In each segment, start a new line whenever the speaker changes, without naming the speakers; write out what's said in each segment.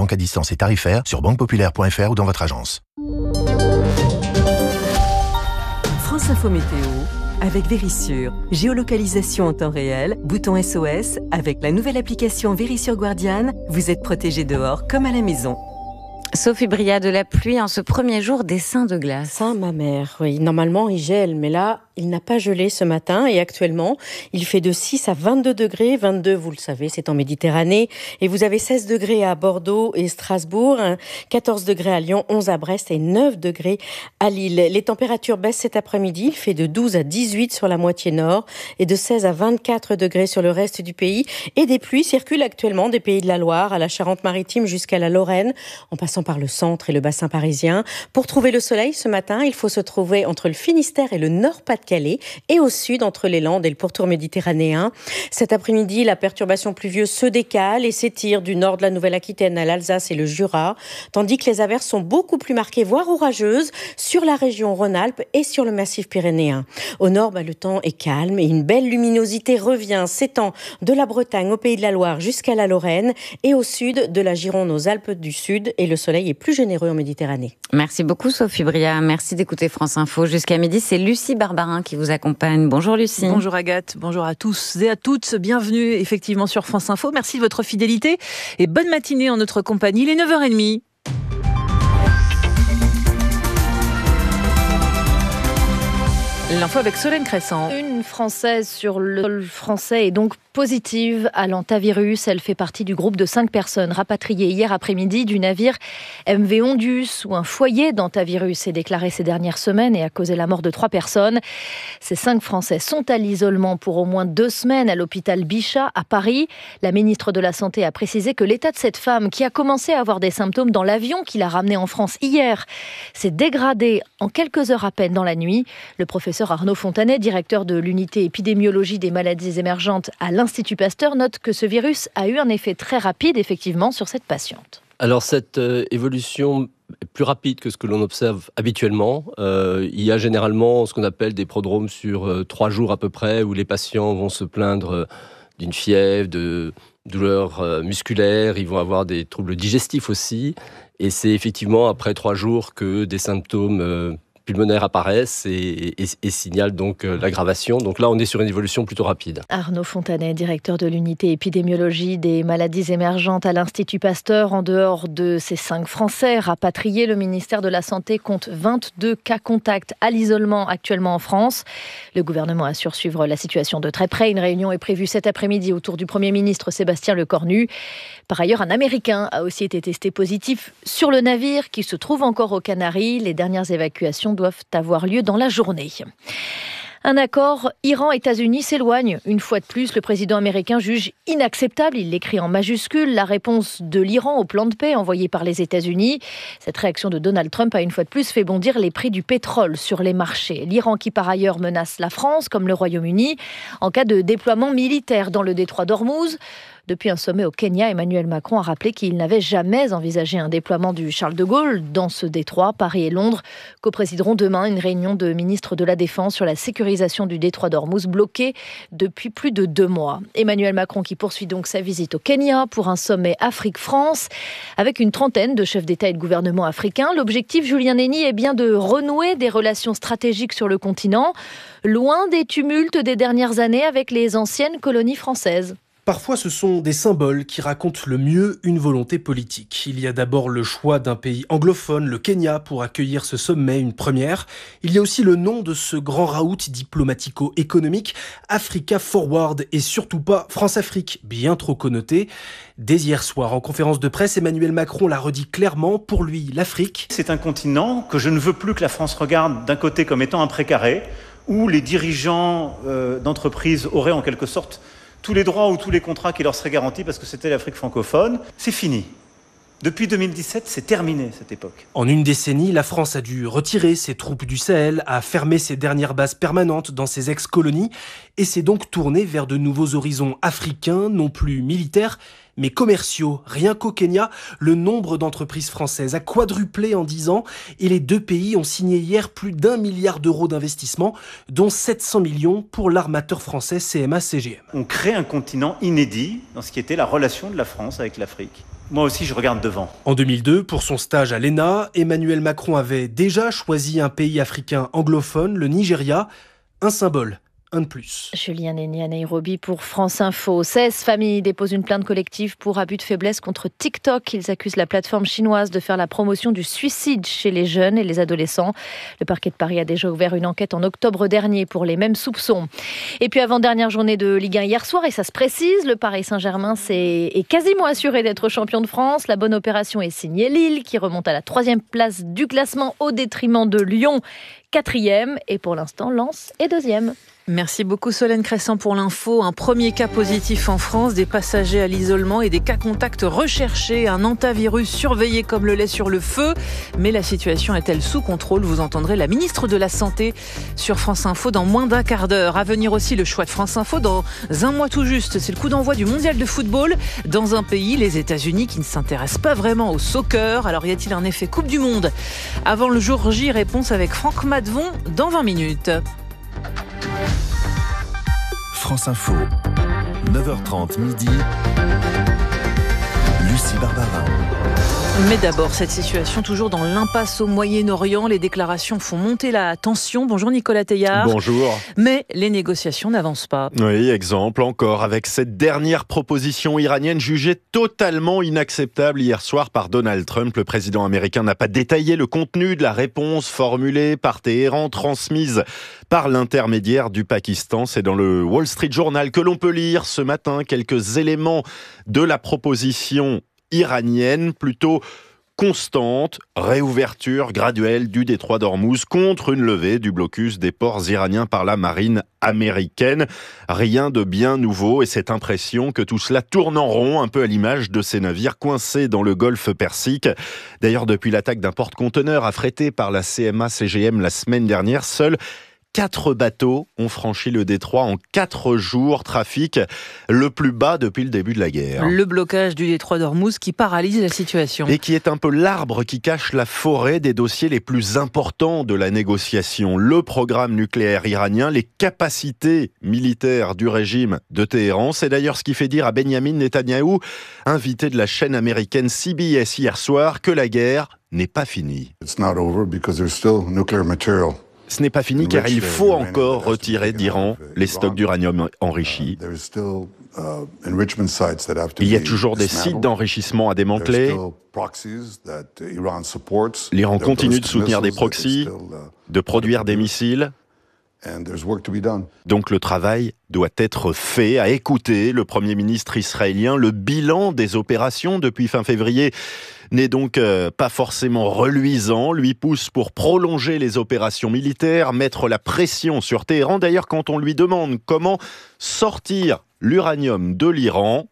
banque à distance est tarifaire sur banquepopulaire.fr ou dans votre agence.
France Info Météo avec Vérissure. Géolocalisation en temps réel, bouton SOS. Avec la nouvelle application Vérissure Guardian, vous êtes protégé dehors comme à la maison.
Sophie Bria, de la pluie en ce premier jour des seins de glace.
Saint-Mamère, oui. Normalement, il gèle, mais là, il n'a pas gelé ce matin et actuellement, il fait de 6 à 22 degrés. 22, vous le savez, c'est en Méditerranée. Et vous avez 16 degrés à Bordeaux et Strasbourg, 14 degrés à Lyon, 11 à Brest et 9 degrés à Lille. Les températures baissent cet après-midi. Il fait de 12 à 18 sur la moitié nord et de 16 à 24 degrés sur le reste du pays. Et des pluies circulent actuellement des Pays de la Loire à la Charente-Maritime jusqu'à la Lorraine, en passant par le centre et le bassin parisien. Pour trouver le soleil ce matin, il faut se trouver entre le Finistère et le Nord-Pas-de-Calais et au sud entre les Landes et le pourtour méditerranéen. Cet après-midi, la perturbation pluvieuse se décale et s'étire du nord de la Nouvelle-Aquitaine à l'Alsace et le Jura, tandis que les averses sont beaucoup plus marquées, voire orageuses, sur la région Rhône-Alpes et sur le massif pyrénéen. Au nord, le temps est calme et une belle luminosité revient, s'étend de la Bretagne au Pays de la Loire jusqu'à la Lorraine et au sud de la Gironde aux Alpes du Sud, et le soleil est plus généreux en Méditerranée.
Merci beaucoup Sophie Bria, merci d'écouter France Info. Jusqu'à midi, c'est Lucie Barbarin qui vous accompagne. Bonjour Lucie.
Bonjour Agathe, bonjour à tous et à toutes. Bienvenue effectivement sur France Info. Merci de votre fidélité et bonne matinée en notre compagnie. Il est 9h30. L'info avec Solène Crescent.
Une Française sur le sol français est donc positive à l'hantavirus. Elle fait partie du groupe de 5 personnes rapatriées hier après-midi du navire MV Ondius, où un foyer d'hantavirus est déclaré ces dernières semaines et a causé la mort de 3 personnes. Ces 5 Français sont à l'isolement pour au moins 2 semaines à l'hôpital Bichat à Paris. La ministre de la Santé a précisé que l'état de cette femme, qui a commencé à avoir des symptômes dans l'avion qui l'a ramenée en France hier, s'est dégradé en quelques heures à peine dans la nuit. Le professeur Arnaud Fontanet, directeur de l'unité épidémiologie des maladies émergentes à l'Institut Pasteur, note que ce virus a eu un effet très rapide, effectivement, sur cette patiente.
Alors, cette évolution est plus rapide que ce que l'on observe habituellement. Il y a généralement ce qu'on appelle des prodromes sur 3 jours à peu près, où les patients vont se plaindre d'une fièvre, de douleurs musculaires, ils vont avoir des troubles digestifs aussi. Et c'est effectivement après 3 jours que des symptômes pulmonaires apparaissent et signalent donc l'aggravation. Donc là, on est sur une évolution plutôt rapide.
Arnaud Fontanet, directeur de l'unité épidémiologie des maladies émergentes à l'Institut Pasteur. En dehors de ces 5 Français rapatriés, le ministère de la Santé compte 22 cas contacts à l'isolement actuellement en France. Le gouvernement assure suivre la situation de très près. Une réunion est prévue cet après-midi autour du Premier ministre Sébastien Lecornu. Par ailleurs, un Américain a aussi été testé positif sur le navire qui se trouve encore aux Canaries. Les dernières évacuations doivent avoir lieu dans la journée. Un accord Iran-États-Unis s'éloigne. Une fois de plus, le président américain juge inacceptable, il l'écrit en majuscule, la réponse de l'Iran au plan de paix envoyé par les États-Unis. Cette réaction de Donald Trump a une fois de plus fait bondir les prix du pétrole sur les marchés. L'Iran qui par ailleurs menace la France, comme le Royaume-Uni, en cas de déploiement militaire dans le détroit d'Ormuz. Depuis un sommet au Kenya, Emmanuel Macron a rappelé qu'il n'avait jamais envisagé un déploiement du Charles de Gaulle dans ce détroit. Paris et Londres coprésideront demain une réunion de ministres de la Défense sur la sécurisation du détroit d'Ormuz, bloqué depuis plus de 2 mois. Emmanuel Macron qui poursuit donc sa visite au Kenya pour un sommet Afrique-France avec une trentaine de chefs d'État et de gouvernement africains. L'objectif, Julien Nény, est bien de renouer des relations stratégiques sur le continent, loin des tumultes des dernières années avec les anciennes colonies françaises.
Parfois, ce sont des symboles qui racontent le mieux une volonté politique. Il y a d'abord le choix d'un pays anglophone, le Kenya, pour accueillir ce sommet, une première. Il y a aussi le nom de ce grand raout diplomatico-économique, Africa Forward, et surtout pas France-Afrique, bien trop connoté. Dès hier soir, en conférence de presse, Emmanuel Macron l'a redit clairement, pour lui, l'Afrique.
C'est un continent que je ne veux plus que la France regarde d'un côté comme étant un précaré, où les dirigeants d'entreprises auraient en quelque sorte tous les droits ou tous les contrats qui leur seraient garantis parce que c'était l'Afrique francophone. C'est fini. Depuis 2017, c'est terminé cette époque.
En une décennie, la France a dû retirer ses troupes du Sahel, a fermé ses dernières bases permanentes dans ses ex-colonies et s'est donc tournée vers de nouveaux horizons africains, non plus militaires, mais commerciaux. Rien qu'au Kenya, le nombre d'entreprises françaises a quadruplé en 10 ans et les 2 pays ont signé hier plus d'1 milliard d'euros d'investissement, dont 700 millions pour l'armateur français CMA-CGM.
On crée un continent inédit dans ce qui était la relation de la France avec l'Afrique. moi aussi je regarde devant.
En 2002, pour son stage à l'ENA, Emmanuel Macron avait déjà choisi un pays africain anglophone, le Nigeria, un symbole. Un de plus.
Julien Néni à Nairobi pour France Info. 16 familles déposent une plainte collective pour abus de faiblesse contre TikTok. Ils accusent la plateforme chinoise de faire la promotion du suicide chez les jeunes et les adolescents. Le parquet de Paris a déjà ouvert une enquête en octobre dernier pour les mêmes soupçons. Et puis avant-dernière journée de Ligue 1 hier soir, et ça se précise, le Paris Saint-Germain est quasiment assuré d'être champion de France. La bonne opération est signée Lille, qui remonte à la 3e place du classement au détriment de Lyon, 4e. Et pour l'instant, Lens est 2e.
Merci beaucoup Solène Crescent pour l'info. Un premier cas positif en France, des passagers à l'isolement et des cas contacts recherchés. Un hantavirus surveillé comme le lait sur le feu. Mais la situation est-elle sous contrôle? Vous entendrez la ministre de la Santé sur France Info dans moins d'un quart d'heure. À venir aussi le choix de France Info dans un mois tout juste. C'est le coup d'envoi du mondial de football dans un pays, les États-Unis, qui ne s'intéresse pas vraiment au soccer. Alors y a-t-il un effet Coupe du Monde avant le jour J? Réponse avec Franck Madvon dans 20 minutes.
France Info, 9h30 midi, Lucie Barbarin.
Mais d'abord, cette situation toujours dans l'impasse au Moyen-Orient. Les déclarations font monter la tension. Bonjour Nicolas Teillard.
Bonjour.
Mais les négociations n'avancent pas.
Oui, exemple encore avec cette dernière proposition iranienne jugée totalement inacceptable hier soir par Donald Trump. Le président américain n'a pas détaillé le contenu de la réponse formulée par Téhéran, transmise par l'intermédiaire du Pakistan. C'est dans le Wall Street Journal que l'on peut lire ce matin quelques éléments de la proposition iranienne, plutôt constante, réouverture graduelle du détroit d'Ormuz contre une levée du blocus des ports iraniens par la marine américaine. Rien de bien nouveau et cette impression que tout cela tourne en rond, un peu à l'image de ces navires coincés dans le golfe Persique. D'ailleurs, depuis l'attaque d'un porte-conteneurs affrété par la CMA-CGM la semaine dernière, seuls 4 bateaux ont franchi le détroit en 4 jours, trafic le plus bas depuis le début de la guerre.
Le blocage du détroit d'Ormuz qui paralyse la situation.
Et qui est un peu l'arbre qui cache la forêt des dossiers les plus importants de la négociation. Le programme nucléaire iranien, les capacités militaires du régime de Téhéran. C'est d'ailleurs ce qui fait dire à Benyamin Netanyahou, invité de la chaîne américaine CBS hier soir, que la guerre n'est pas finie.
It's not over because there's still nuclear material.
Ce n'est pas fini car il faut encore retirer d'Iran les stocks d'uranium enrichi. Il y a toujours des sites d'enrichissement à démanteler. L'Iran continue de soutenir des proxys, de produire des missiles. Donc le travail doit être fait. À écouter le Premier ministre israélien, le bilan des opérations depuis fin février n'est donc pas forcément reluisant. Lui pousse pour prolonger les opérations militaires, mettre la pression sur Téhéran. D'ailleurs, quand on lui demande comment sortir l'uranium de l'Iran,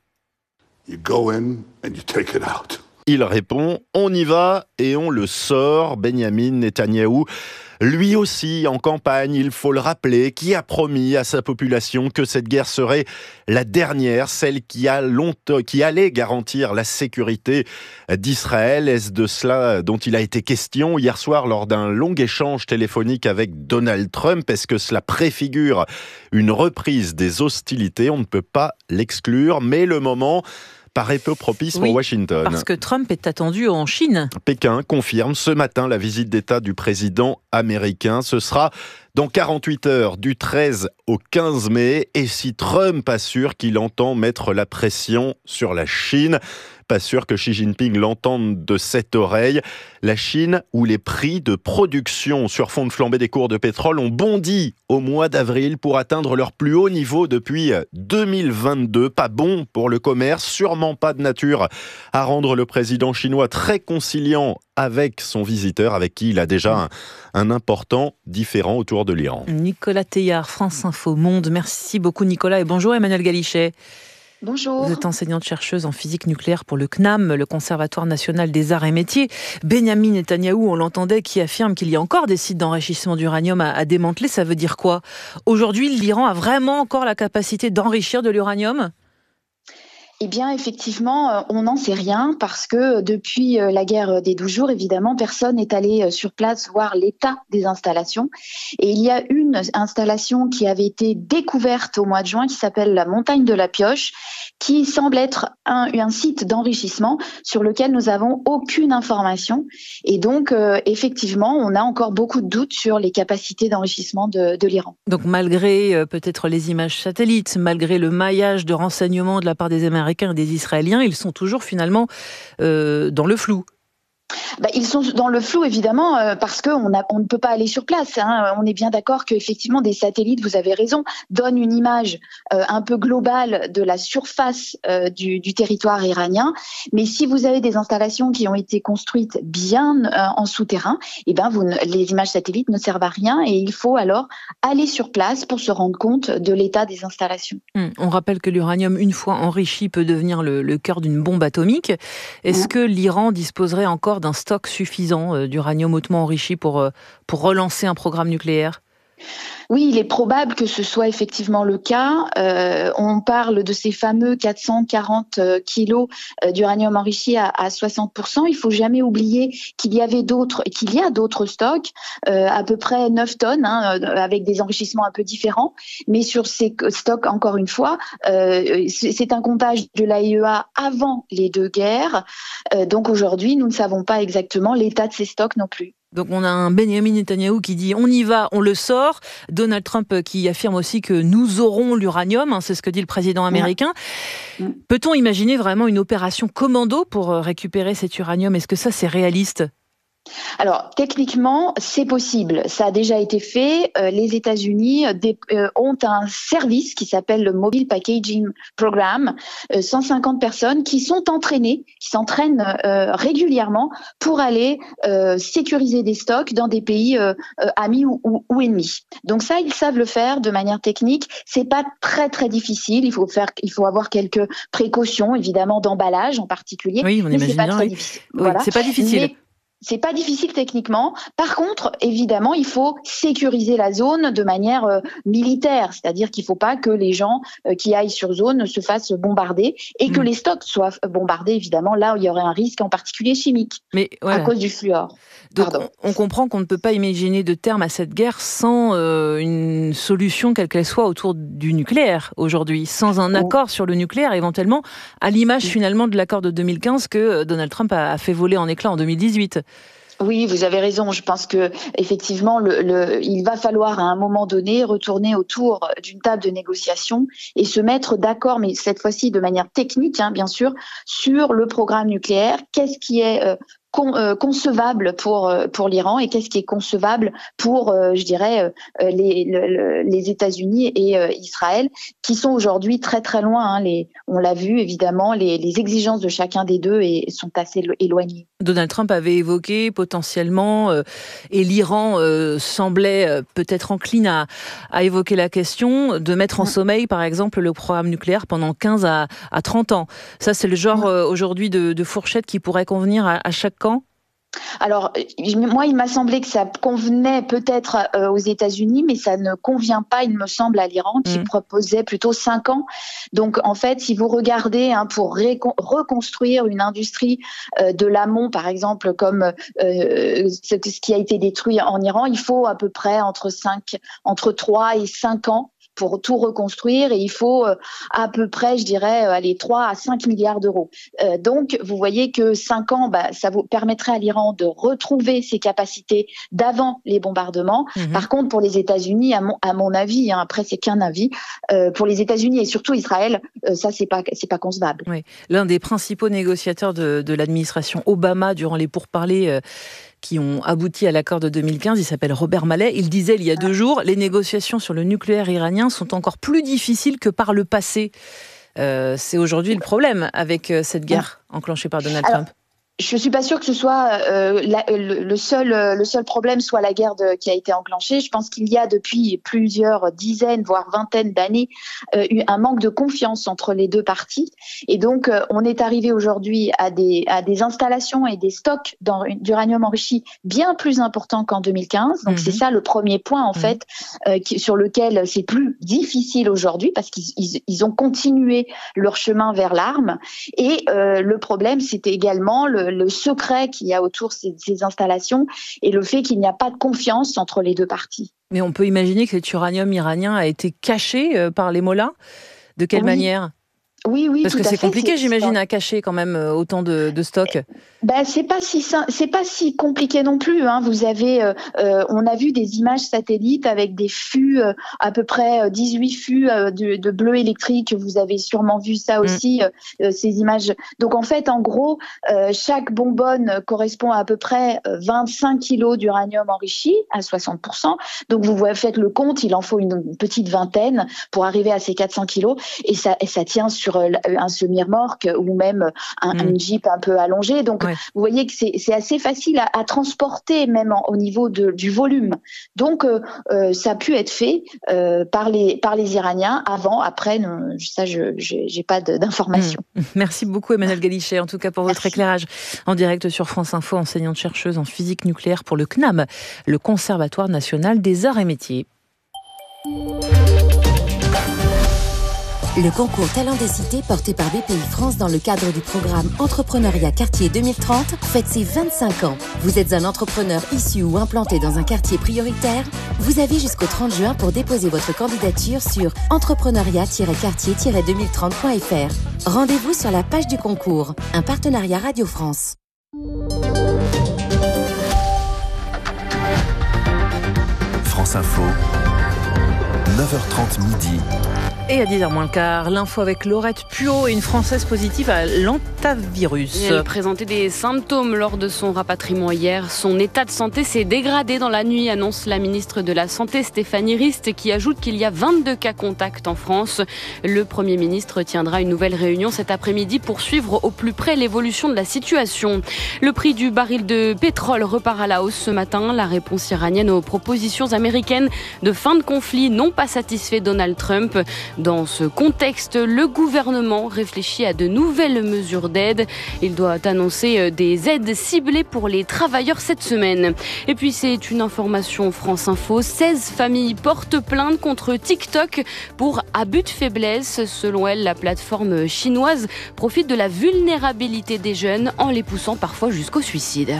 il répond « On y va et on le sort ». Benyamin Netanyahou, lui aussi en campagne, il faut le rappeler, qui a promis à sa population que cette guerre serait la dernière, celle qui allait garantir la sécurité d'Israël. Est-ce de cela dont il a été question hier soir lors d'un long échange téléphonique avec Donald Trump? Est-ce que cela préfigure une reprise des hostilités? On ne peut pas l'exclure, mais le moment paraît peu propice pour Washington.
Parce que Trump est attendu en Chine.
Pékin confirme ce matin la visite d'État du président américain. Ce sera dans 48 heures, du 13 au 15 mai. Et si Trump assure qu'il entend mettre la pression sur la Chine, pas sûr que Xi Jinping l'entende de cette oreille. La Chine, où les prix de production sur fond de flambée des cours de pétrole ont bondi au mois d'avril pour atteindre leur plus haut niveau depuis 2022. Pas bon pour le commerce, sûrement pas de nature à rendre le président chinois très conciliant avec son visiteur, avec qui il a déjà un important différend autour de l'Iran.
Nicolas Teillard, France Info Monde. Merci beaucoup Nicolas et bonjour Emmanuel Galichet.
Bonjour.
Vous êtes enseignante-chercheuse en physique nucléaire pour le CNAM, le Conservatoire national des arts et métiers. Benyamin Netanyahou, on l'entendait, qui affirme qu'il y a encore des sites d'enrichissement d'uranium à démanteler. Ça veut dire quoi? Aujourd'hui, l'Iran a vraiment encore la capacité d'enrichir de l'uranium?
Eh bien, effectivement, on n'en sait rien parce que depuis la guerre des 12 jours, évidemment, personne n'est allé sur place voir l'état des installations. Et il y a une installation qui avait été découverte au mois de juin qui s'appelle la montagne de la Pioche, qui semble être un site d'enrichissement sur lequel nous n'avons aucune information. Et donc, effectivement, on a encore beaucoup de doutes sur les capacités d'enrichissement de l'Iran.
Donc, malgré peut-être les images satellites, malgré le maillage de renseignements de la part des Américains et des Israéliens, ils sont toujours finalement dans le flou.
Ils sont dans le flou, évidemment, parce qu'on ne peut pas aller sur place. On est bien d'accord qu'effectivement, des satellites, vous avez raison, donnent une image un peu globale de la surface du territoire iranien. Mais si vous avez des installations qui ont été construites bien en souterrain, les images satellites ne servent à rien et il faut alors aller sur place pour se rendre compte de l'état des installations.
On rappelle que l'uranium, une fois enrichi, peut devenir le cœur d'une bombe atomique. Est-ce que l'Iran disposerait encore d'un stock suffisant d'uranium hautement enrichi pour relancer un programme nucléaire ?
Oui, il est probable que ce soit effectivement le cas. On parle de ces fameux 440 kilos d'uranium enrichi à 60%. Il faut jamais oublier qu'il y a d'autres stocks, à peu près 9 tonnes, avec des enrichissements un peu différents. Mais sur ces stocks, encore une fois, c'est un comptage de l'AIEA avant les deux guerres. Donc aujourd'hui, nous ne savons pas exactement l'état de ces stocks non plus.
Donc on a un Benjamin Netanyahou qui dit on y va, on le sort. Donald Trump qui affirme aussi que nous aurons l'uranium, c'est ce que dit le président américain. Peut-on imaginer vraiment une opération commando pour récupérer cet uranium ? Est-ce que ça c'est réaliste ?
Alors, techniquement, c'est possible. Ça a déjà été fait. Les États-Unis ont un service qui s'appelle le Mobile Packaging Program. 150 personnes qui sont entraînées, qui s'entraînent régulièrement pour aller sécuriser des stocks dans des pays amis ou ennemis. Donc ça, ils savent le faire de manière technique. C'est pas très très difficile. Il faut avoir quelques précautions, évidemment, d'emballage en particulier.
Oui, on imagine bien. Oui. Voilà. C'est pas difficile.
C'est pas difficile techniquement. Par contre, évidemment, il faut sécuriser la zone de manière militaire, c'est-à-dire qu'il faut pas que les gens qui aillent sur zone se fassent bombarder et que les stocks soient bombardés, évidemment, là où il y aurait un risque, en particulier chimique, à cause du fluor.
Donc, on comprend qu'on ne peut pas imaginer de terme à cette guerre sans une solution, quelle qu'elle soit, autour du nucléaire aujourd'hui, sans un accord sur le nucléaire, éventuellement, à l'image finalement de l'accord de 2015 que Donald Trump a fait voler en éclats en 2018.
Oui, vous avez raison. Je pense que effectivement, il va falloir à un moment donné retourner autour d'une table de négociation et se mettre d'accord, mais cette fois-ci de manière technique, bien sûr, sur le programme nucléaire. Qu'est-ce qui est concevable pour l'Iran et qu'est-ce qui est concevable pour, les États-Unis et Israël, qui sont aujourd'hui très très loin. On l'a vu évidemment, les exigences de chacun des deux sont assez éloignées.
Donald Trump avait évoqué potentiellement, et l'Iran semblait peut-être encline à évoquer la question de mettre en sommeil, par exemple, le programme nucléaire pendant 15 à 30 ans. Ça, c'est le genre aujourd'hui de fourchette qui pourrait convenir à chaque camp ?
Alors, moi, il m'a semblé que ça convenait peut-être aux États-Unis, mais ça ne convient pas, il me semble, à l'Iran, qui proposait plutôt 5 ans. Donc, en fait, si vous regardez pour reconstruire une industrie de l'amont, par exemple, comme ce qui a été détruit en Iran, il faut à peu près entre 3 et 5 ans pour tout reconstruire et il faut à peu près, 3 à 5 milliards d'euros. Donc, vous voyez que 5 ans, ça vous permettrait à l'Iran de retrouver ses capacités d'avant les bombardements. Par contre, pour les États-Unis, à mon avis, après c'est qu'un avis, pour les États-Unis et surtout Israël, ça c'est pas concevable.
Oui. L'un des principaux négociateurs de l'administration Obama durant les pourparlers qui ont abouti à l'accord de 2015, il s'appelle Robert Malley. Il disait il y a 2 jours, les négociations sur le nucléaire iranien sont encore plus difficiles que par le passé. C'est aujourd'hui le problème avec cette guerre enclenchée par Donald Trump.
Je suis pas sûre que ce soit le seul problème soit la guerre qui a été enclenchée. Je pense qu'il y a depuis plusieurs dizaines, voire vingtaines d'années, eu un manque de confiance entre les deux parties. Et donc, on est arrivé aujourd'hui à des installations et des stocks d'uranium enrichi bien plus importants qu'en 2015. Donc, c'est ça le premier point, en fait, sur lequel c'est plus difficile aujourd'hui parce qu'ils ont continué leur chemin vers l'arme. Et le problème, c'était également le secret qu'il y a autour de ces installations et le fait qu'il n'y a pas de confiance entre les deux parties.
Mais on peut imaginer que cet uranium iranien a été caché par les mollahs. De quelle manière ?
Oui,
parce que c'est compliqué, j'imagine, à cacher quand même autant de stocks.
C'est pas si compliqué non plus. Vous avez, on a vu des images satellites avec des fûts, à peu près 18 fûts de bleu électrique. Vous avez sûrement vu ça aussi, ces images. Donc en fait, en gros, chaque bonbonne correspond à peu près 25 kilos d'uranium enrichi à 60%. Donc vous faites le compte, il en faut une petite vingtaine pour arriver à ces 400 kilos, et ça tient sur un semi-remorque ou même un Jeep un peu allongé. Donc, vous voyez que c'est assez facile à transporter, même au niveau du volume. Donc, ça a pu être fait par les Iraniens avant, après. Ça, j'ai pas d'informations.
Merci beaucoup, Emmanuelle Galichet, en tout cas pour votre éclairage en direct sur France Info, enseignante-chercheuse en physique nucléaire pour le CNAM, le Conservatoire national des arts et métiers.
Le concours Talent des cités porté par BPI France dans le cadre du programme Entrepreneuriat Quartier 2030 fête ses 25 ans. Vous êtes un entrepreneur issu ou implanté dans un quartier prioritaire ? Vous avez jusqu'au 30 juin pour déposer votre candidature sur entrepreneuriat-quartier-2030.fr. Rendez-vous sur la page du concours. Un partenariat Radio France.
France Info, 9h30 midi.
Et à 10h moins le quart, l'info avec Laurette Puot et une Française positive à l'hantavirus.
Elle a présenté des symptômes lors de son rapatriement hier. Son état de santé s'est dégradé dans la nuit, annonce la ministre de la Santé Stéphanie Rist, qui ajoute qu'il y a 22 cas contacts en France. Le Premier ministre tiendra une nouvelle réunion cet après-midi pour suivre au plus près l'évolution de la situation. Le prix du baril de pétrole repart à la hausse ce matin. La réponse iranienne aux propositions américaines de fin de conflit n'ont pas satisfait Donald Trump. Dans ce contexte, le gouvernement réfléchit à de nouvelles mesures d'aide. Il doit annoncer des aides ciblées pour les travailleurs cette semaine. Et puis c'est une information France Info. 16 familles portent plainte contre TikTok pour abus de faiblesse. Selon elle, la plateforme chinoise profite de la vulnérabilité des jeunes en les poussant parfois jusqu'au suicide.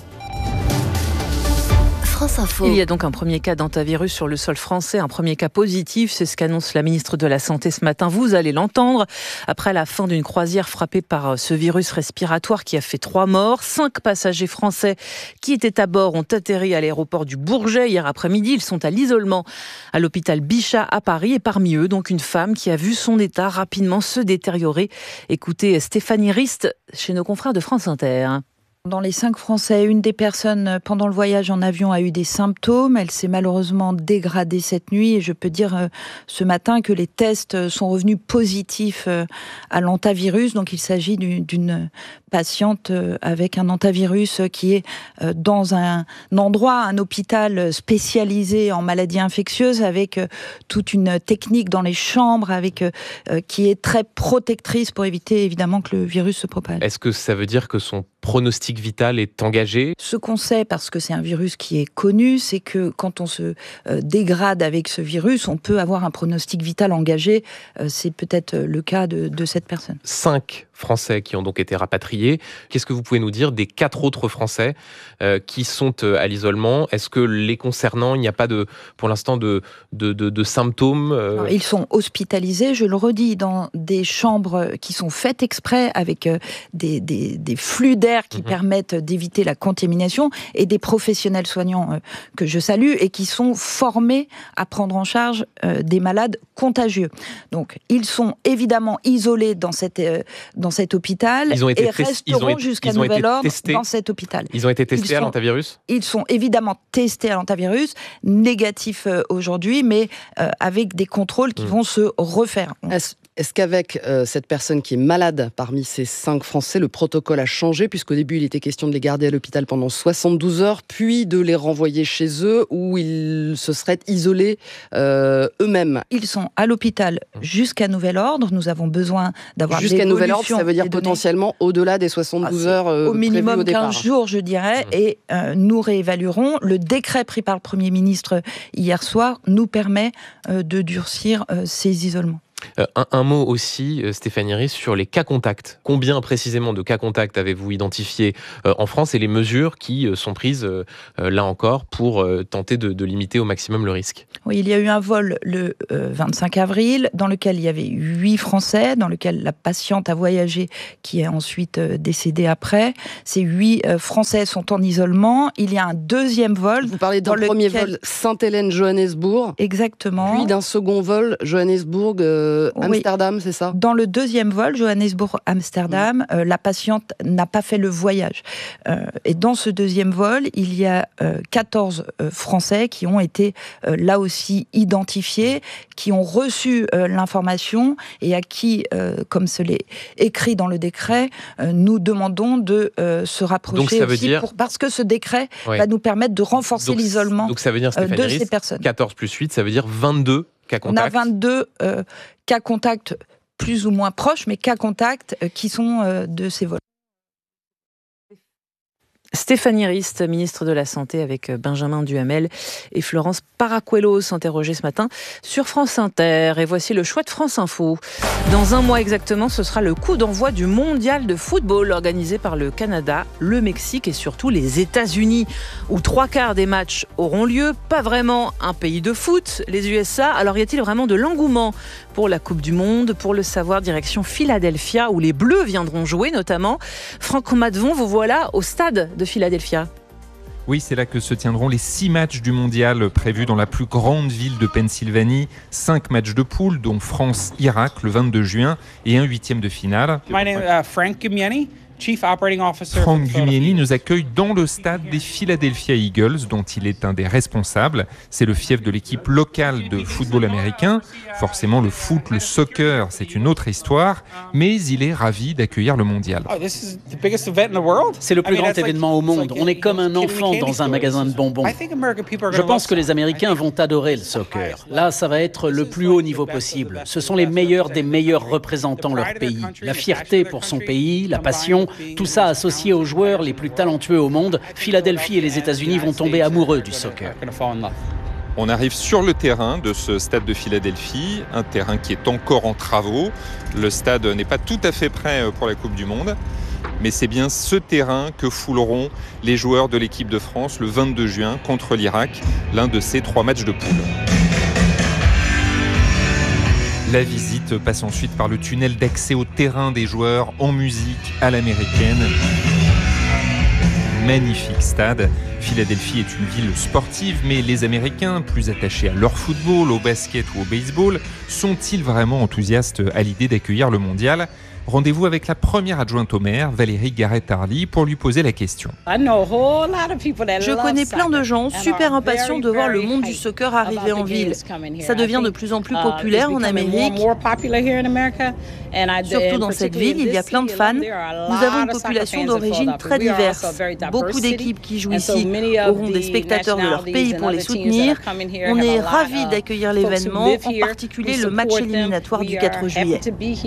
Il y a donc un premier cas d'hantavirus sur le sol français, un premier cas positif, c'est ce qu'annonce la ministre de la Santé ce matin. Vous allez l'entendre. Après la fin d'une croisière frappée par ce virus respiratoire qui a fait 3 morts, 5 passagers français qui étaient à bord ont atterri à l'aéroport du Bourget hier après-midi. Ils sont à l'isolement à l'hôpital Bichat à Paris et parmi eux, donc une femme qui a vu son état rapidement se détériorer. Écoutez Stéphanie Rist chez nos confrères de France Inter.
Dans les 5 Français, une des personnes pendant le voyage en avion a eu des symptômes. Elle s'est malheureusement dégradée cette nuit et je peux dire ce matin que les tests sont revenus positifs à l'hantavirus. Donc il s'agit d'une patiente avec un hantavirus qui est dans un endroit, un hôpital spécialisé en maladies infectieuses avec toute une technique dans les chambres qui est très protectrice pour éviter évidemment que le virus se propage.
Est-ce que ça veut dire que son pronostic vital est engagé ?
Ce qu'on sait, parce que c'est un virus qui est connu, c'est que quand on se dégrade avec ce virus, on peut avoir un pronostic vital engagé. C'est peut-être le cas de cette personne.
5 Français qui ont donc été rapatriés. Qu'est-ce que vous pouvez nous dire des 4 autres Français qui sont à l'isolement ? Est-ce que les concernant, il n'y a pas pour l'instant de symptômes
Alors, ils sont hospitalisés, je le redis, dans des chambres qui sont faites exprès avec des flux d'air qui permettent d'éviter la contamination et des professionnels soignants que je salue et qui sont formés à prendre en charge des malades contagieux. Donc, ils sont évidemment isolés dans cet hôpital et resteront jusqu'à nouvel ordre dans cet hôpital.
Ils ont été testés à l'hantavirus ?
Ils sont évidemment testés à l'hantavirus, négatifs aujourd'hui, mais avec des contrôles qui vont se refaire.
Est-ce qu'avec cette personne qui est malade parmi ces 5 Français, le protocole a changé, puisqu'au début, il était question de les garder à l'hôpital pendant 72 heures, puis de les renvoyer chez eux, où ils se seraient isolés eux-mêmes?
Ils sont à l'hôpital jusqu'à nouvel ordre. Nous avons besoin d'avoir
jusqu'à nouvel ordre, ça veut dire potentiellement au-delà des 72 heures
au minimum
au
15 jours, je dirais, et nous réévaluerons. Le décret pris par le Premier ministre hier soir nous permet de durcir ces isolements.
Un mot aussi, Stéphanie Ries, sur les cas contacts. Combien précisément de cas contacts avez-vous identifié en France et les mesures qui sont prises, là encore, pour tenter de limiter au maximum le risque?
Oui, il y a eu un vol le 25 avril dans lequel il y avait 8 Français, dans lequel la patiente a voyagé, qui est ensuite décédée après. Ces 8 Français sont en isolement. Il y a un deuxième vol.
Vous parlez d'un premier vol Sainte-Hélène-Johannesburg.
Exactement.
Puis d'un second vol Johannesburg Amsterdam, oui. C'est ça? Dans
le deuxième vol, Johannesburg-Amsterdam, la patiente n'a pas fait le voyage. Et dans ce deuxième vol, il y a 14 Français qui ont été là aussi identifiés, qui ont reçu l'information et à qui, comme ce l'est écrit dans le décret, nous demandons de se rapprocher.
Donc ça veut dire...
parce que ce décret va nous permettre de renforcer l'isolement
donc ça veut dire,
de ces personnes.
14 plus 8, ça veut dire 22 cas contacts.
On a 22 cas contacts plus ou moins proches, mais cas contacts qui sont de ces vols.
Stéphanie Rist, ministre de la Santé, avec Benjamin Duhamel et Florence Paracuelos, s'interrogeait ce matin sur France Inter. Et voici le choix de France Info. Dans un mois exactement, ce sera le coup d'envoi du mondial de football organisé par le Canada, le Mexique et surtout les États-Unis, où 3/4 des matchs auront lieu. Pas vraiment un pays de foot, les USA. Alors y a-t-il vraiment de l'engouement pour la Coupe du Monde? Pour le savoir, direction Philadelphia, où les Bleus viendront jouer notamment. Franck Matvon, vous voilà au stade de Philadelphia.
Oui, c'est là que se tiendront les 6 matchs du mondial prévus dans la plus grande ville de Pennsylvanie. 5 matchs de poule, dont France-Irak le 22 juin et un 8e de finale.
My name is Frank Gumieni. Chief Operating Officer.
Frank Gumieni nous accueille dans le stade des Philadelphia Eagles, dont il est un des responsables. C'est le fief de l'équipe locale de football américain. Forcément, le foot, le soccer, c'est une autre histoire, mais il est ravi d'accueillir le mondial.
C'est le plus grand événement au monde. On est comme un enfant dans un magasin de bonbons. Je pense que les Américains vont adorer le soccer. Là, ça va être le plus haut niveau possible. Ce sont les meilleurs des meilleurs représentant leur pays. La fierté pour son pays, la passion, tout ça associé aux joueurs les plus talentueux au monde. Philadelphie et les États-Unis vont tomber amoureux du soccer.
On arrive sur le terrain de ce stade de Philadelphie, un terrain qui est encore en travaux. Le stade n'est pas tout à fait prêt pour la Coupe du Monde, mais c'est bien ce terrain que fouleront les joueurs de l'équipe de France le 22 juin contre l'Irak, l'un de ces 3 matchs de poule. La visite passe ensuite par le tunnel d'accès au terrain des joueurs en musique à l'américaine. Magnifique stade. Philadelphie est une ville sportive, mais les Américains, plus attachés à leur football, au basket ou au baseball, sont-ils vraiment enthousiastes à l'idée d'accueillir le mondial ? Rendez-vous avec la première adjointe au maire, Valérie Garrett-Hardy, pour lui poser la question.
Je connais plein de gens super impatients de voir le monde du soccer arriver en ville. Ça devient de plus en plus populaire en Amérique. Surtout dans cette ville, il y a plein de fans. Nous avons une population d'origine très diverse. Beaucoup d'équipes qui jouent ici auront des spectateurs de leur pays pour les soutenir. On est ravis d'accueillir l'événement, en particulier le match éliminatoire du 4 juillet.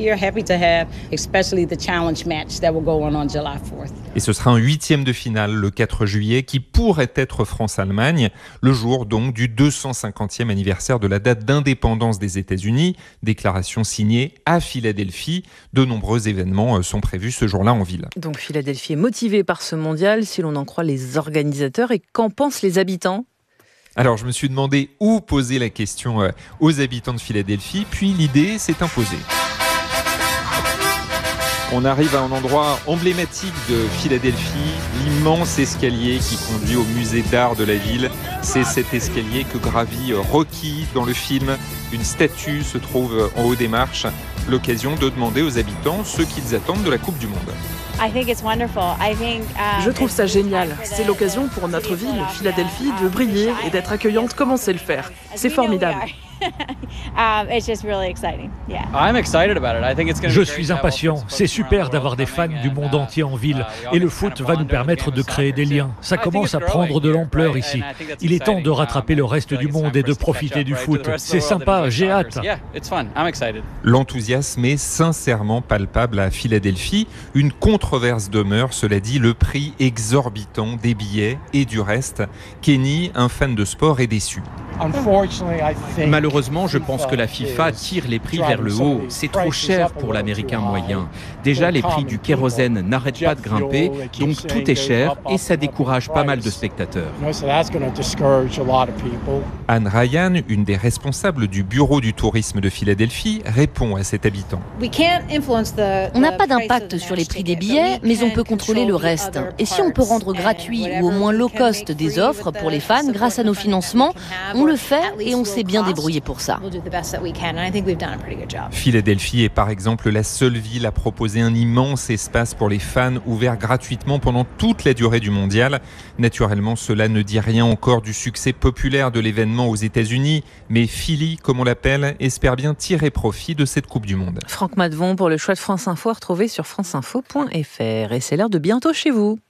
Et ce sera un 8e de finale le 4 juillet qui pourrait être France-Allemagne, le jour donc du 250e anniversaire de la date d'indépendance des États-Unis, déclaration signée à Philadelphie. De nombreux événements sont prévus ce jour-là en ville.
Donc Philadelphie est motivée par ce mondial, si l'on en croit les organisateurs. Et qu'en pensent les habitants ?
Alors je me suis demandé où poser la question aux habitants de Philadelphie, puis l'idée s'est imposée. On arrive à un endroit emblématique de Philadelphie, l'immense escalier qui conduit au musée d'art de la ville. C'est cet escalier que gravit Rocky dans le film. Une statue se trouve en haut des marches. L'occasion de demander aux habitants ce qu'ils attendent de la Coupe du Monde.
Je trouve ça génial. C'est l'occasion pour notre ville, Philadelphie, de briller et d'être accueillante comme on sait le faire. C'est formidable.
Je suis impatient. C'est super d'avoir des fans du monde entier en ville. Et le foot va nous permettre de créer des liens. Ça commence à prendre de l'ampleur ici. Il est temps de rattraper le reste du monde et de profiter du foot. C'est sympa, j'ai hâte.
L'enthousiasme est sincèrement palpable à Philadelphie. Une controverse demeure, cela dit, le prix exorbitant des billets et du reste. Kenny, un fan de sport, est déçu.
Malheureusement, je pense que la FIFA tire les prix vers le haut. C'est trop cher pour l'Américain moyen. Déjà, les prix du kérosène n'arrêtent pas de grimper, donc tout est cher et ça décourage pas mal de spectateurs.
Anne Ryan, une des responsables du bureau du tourisme de Philadelphie, répond à cet habitant.
On n'a pas d'impact sur les prix des billets, mais on peut contrôler le reste. Et si on peut rendre gratuit ou au moins low cost des offres pour les fans grâce à nos financements, on le fait et on s'est bien débrouillé pour ça.
Philadelphie est par exemple la seule ville à proposer un immense espace pour les fans ouvert gratuitement pendant toute la durée du mondial. Naturellement, cela ne dit rien encore du succès populaire de l'événement aux États-Unis, mais Philly, comme on l'appelle, espère bien tirer profit de cette Coupe du Monde.
Franck Madvon pour le choix de France Info, retrouvé sur franceinfo.fr. Et c'est l'heure de Bientôt chez vous.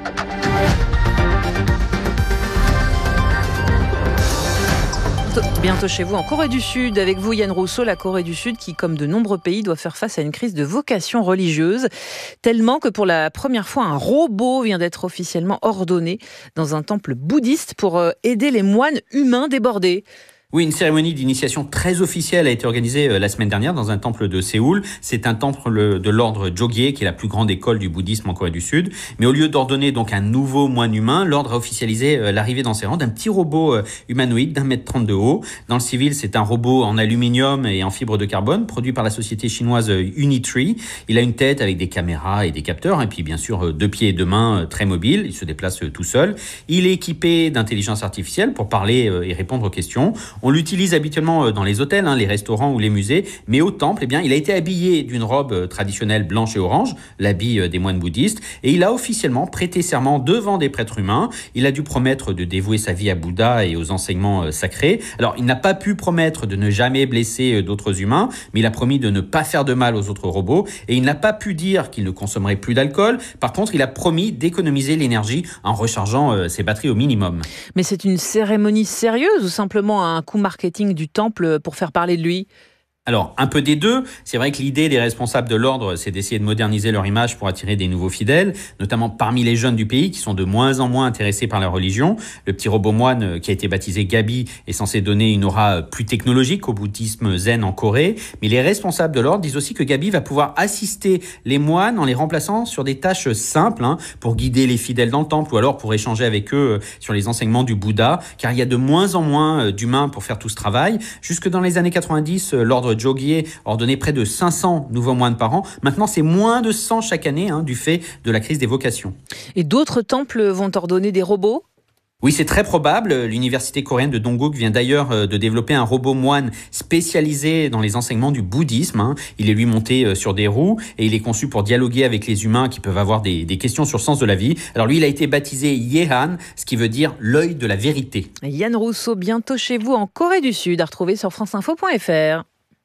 Bientôt chez vous en Corée du Sud. Avec vous, Yann Rousseau, la Corée du Sud qui, comme de nombreux pays, doit faire face à une crise de vocation religieuse. Tellement que pour la première fois, un robot vient d'être officiellement ordonné dans un temple bouddhiste pour aider les moines humains débordés.
Oui, une cérémonie d'initiation très officielle a été organisée la semaine dernière dans un temple de Séoul. C'est un temple de l'ordre Jogye, qui est la plus grande école du bouddhisme en Corée du Sud. Mais au lieu d'ordonner donc un nouveau moine humain, l'ordre a officialisé l'arrivée dans ses rangs d'un petit robot humanoïde d'1,30 m de haut. Dans le civil, c'est un robot en aluminium et en fibre de carbone, produit par la société chinoise Unitree. Il a une tête avec des caméras et des capteurs, et puis bien sûr 2 pieds et 2 mains très mobiles. Il se déplace tout seul. Il est équipé d'intelligence artificielle pour parler et répondre aux questions. On l'utilise habituellement dans les hôtels, les restaurants ou les musées, mais au temple, il a été habillé d'une robe traditionnelle blanche et orange, l'habit des moines bouddhistes, et il a officiellement prêté serment devant des prêtres humains. Il a dû promettre de dévouer sa vie à Bouddha et aux enseignements sacrés. Alors, il n'a pas pu promettre de ne jamais blesser d'autres humains, mais il a promis de ne pas faire de mal aux autres robots, et il n'a pas pu dire qu'il ne consommerait plus d'alcool. Par contre, il a promis d'économiser l'énergie en rechargeant ses batteries au minimum.
Mais c'est une cérémonie sérieuse ou simplement un coup marketing du temple pour faire parler de lui ?
Alors, un peu des deux. C'est vrai que l'idée des responsables de l'ordre, c'est d'essayer de moderniser leur image pour attirer des nouveaux fidèles, notamment parmi les jeunes du pays qui sont de moins en moins intéressés par la religion. Le petit robot moine qui a été baptisé Gabi est censé donner une aura plus technologique au bouddhisme zen en Corée. Mais les responsables de l'ordre disent aussi que Gabi va pouvoir assister les moines en les remplaçant sur des tâches simples, pour guider les fidèles dans le temple ou alors pour échanger avec eux sur les enseignements du Bouddha, car il y a de moins en moins d'humains pour faire tout ce travail. Jusque dans les années 90, l'ordre Jogye ordonnait près de 500 nouveaux moines par an. Maintenant, c'est moins de 100 chaque année du fait de la crise des vocations.
Et d'autres temples vont ordonner des robots ?
Oui, c'est très probable. L'université coréenne de Dongguk vient d'ailleurs de développer un robot moine spécialisé dans les enseignements du bouddhisme. Il est lui monté sur des roues et il est conçu pour dialoguer avec les humains qui peuvent avoir des questions sur le sens de la vie. Alors lui, il a été baptisé Yehan, ce qui veut dire l'œil de la vérité.
Yann Rousseau, bientôt chez vous en Corée du Sud, à retrouver sur franceinfo.fr.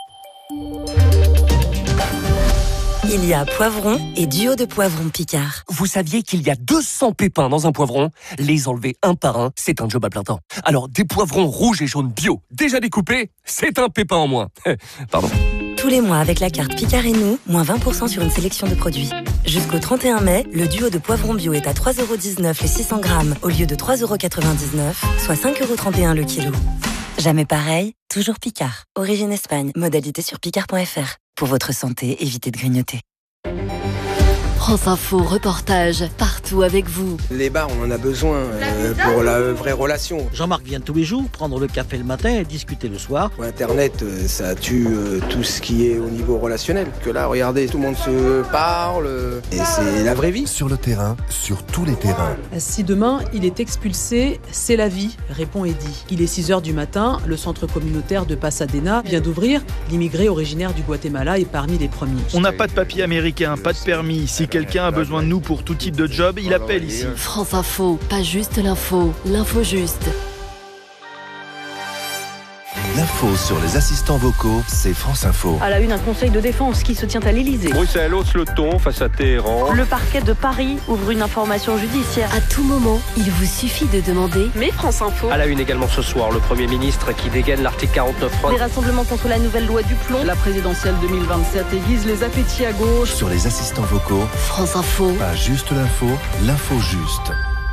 Il y a poivron et duo de poivrons Picard.
Vous saviez qu'il y a 200 pépins dans un poivron ? Les enlever un par un, c'est un job à plein temps. Alors, des poivrons rouges et jaunes bio, déjà découpés, c'est un pépin en moins. Pardon.
Tous les mois, avec la carte Picard et nous, moins 20% sur une sélection de produits. Jusqu'au 31 mai, le duo de poivrons bio est à 3,19€ les 600 grammes au lieu de 3,99€, soit 5,31€ le kilo. Jamais pareil, toujours Picard. Origine Espagne, modalité sur picard.fr. Pour votre santé, évitez de grignoter.
France Info, reportage, partout avec vous.
Les bars, on en a besoin pour la vraie relation.
Jean-Marc vient tous les jours prendre le café le matin et discuter le soir.
Internet, ça tue tout ce qui est au niveau relationnel. Que là, regardez, tout le monde se parle et c'est la vraie vie.
Sur le terrain, sur tous les terrains.
Si demain, il est expulsé, c'est la vie, répond Eddy. Il est 6h du matin, le centre communautaire de Pasadena vient d'ouvrir. L'immigré originaire du Guatemala est parmi les premiers.
On n'a pas de papier américain, pas de permis. Si quelqu'un a besoin de nous pour tout type de job, il appelle ici.
France Info, pas juste l'info, l'info juste.
L'info sur les assistants vocaux, c'est France Info.
À la une, un conseil de défense qui se tient à l'Elysée.
Bruxelles hausse le ton face à Téhéran.
Le parquet de Paris ouvre une information judiciaire.
À tout moment, il vous suffit de demander.
Mais France Info.
À la une également ce soir, le Premier ministre qui dégaine l'article 49.3.
Des rassemblements contre la nouvelle loi du plomb.
La présidentielle 2027 aiguise les appétits à gauche.
Sur les assistants vocaux,
France Info.
Pas juste l'info, l'info juste.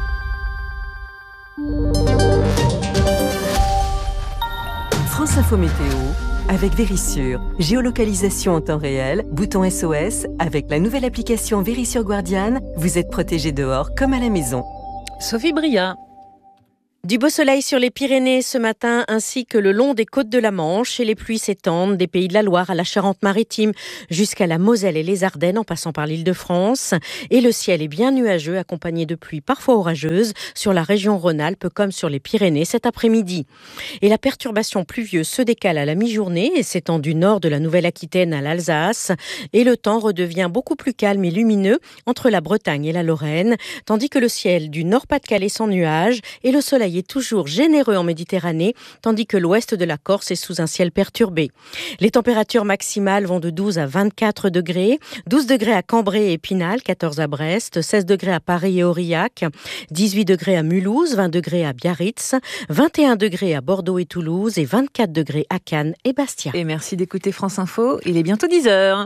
France Info Météo avec Vérissure. Géolocalisation en temps réel, bouton SOS. Avec la nouvelle application Vérissure Guardian, vous êtes protégé dehors comme à la maison.
Sophie Bria.
Du beau soleil sur les Pyrénées ce matin ainsi que le long des côtes de la Manche et les pluies s'étendent des Pays de la Loire à la Charente-Maritime jusqu'à la Moselle et les Ardennes en passant par l'Île-de-France. Et le ciel est bien nuageux accompagné de pluies parfois orageuses sur la région Rhône-Alpes comme sur les Pyrénées cet après-midi. Et la perturbation pluvieuse se décale à la mi-journée et s'étend du nord de la Nouvelle-Aquitaine à l'Alsace. Et le temps redevient beaucoup plus calme et lumineux entre la Bretagne et la Lorraine, tandis que le ciel du Nord-Pas-de-Calais sans nuages et le soleil est toujours généreux en Méditerranée, tandis que l'ouest de la Corse est sous un ciel perturbé. Les températures maximales vont de 12 à 24 degrés, 12 degrés à Cambrai et Épinal, 14 à Brest, 16 degrés à Paris et Aurillac, 18 degrés à Mulhouse, 20 degrés à Biarritz, 21 degrés à Bordeaux et Toulouse et 24 degrés à Cannes et Bastia.
Et merci d'écouter France Info, il est bientôt 10h.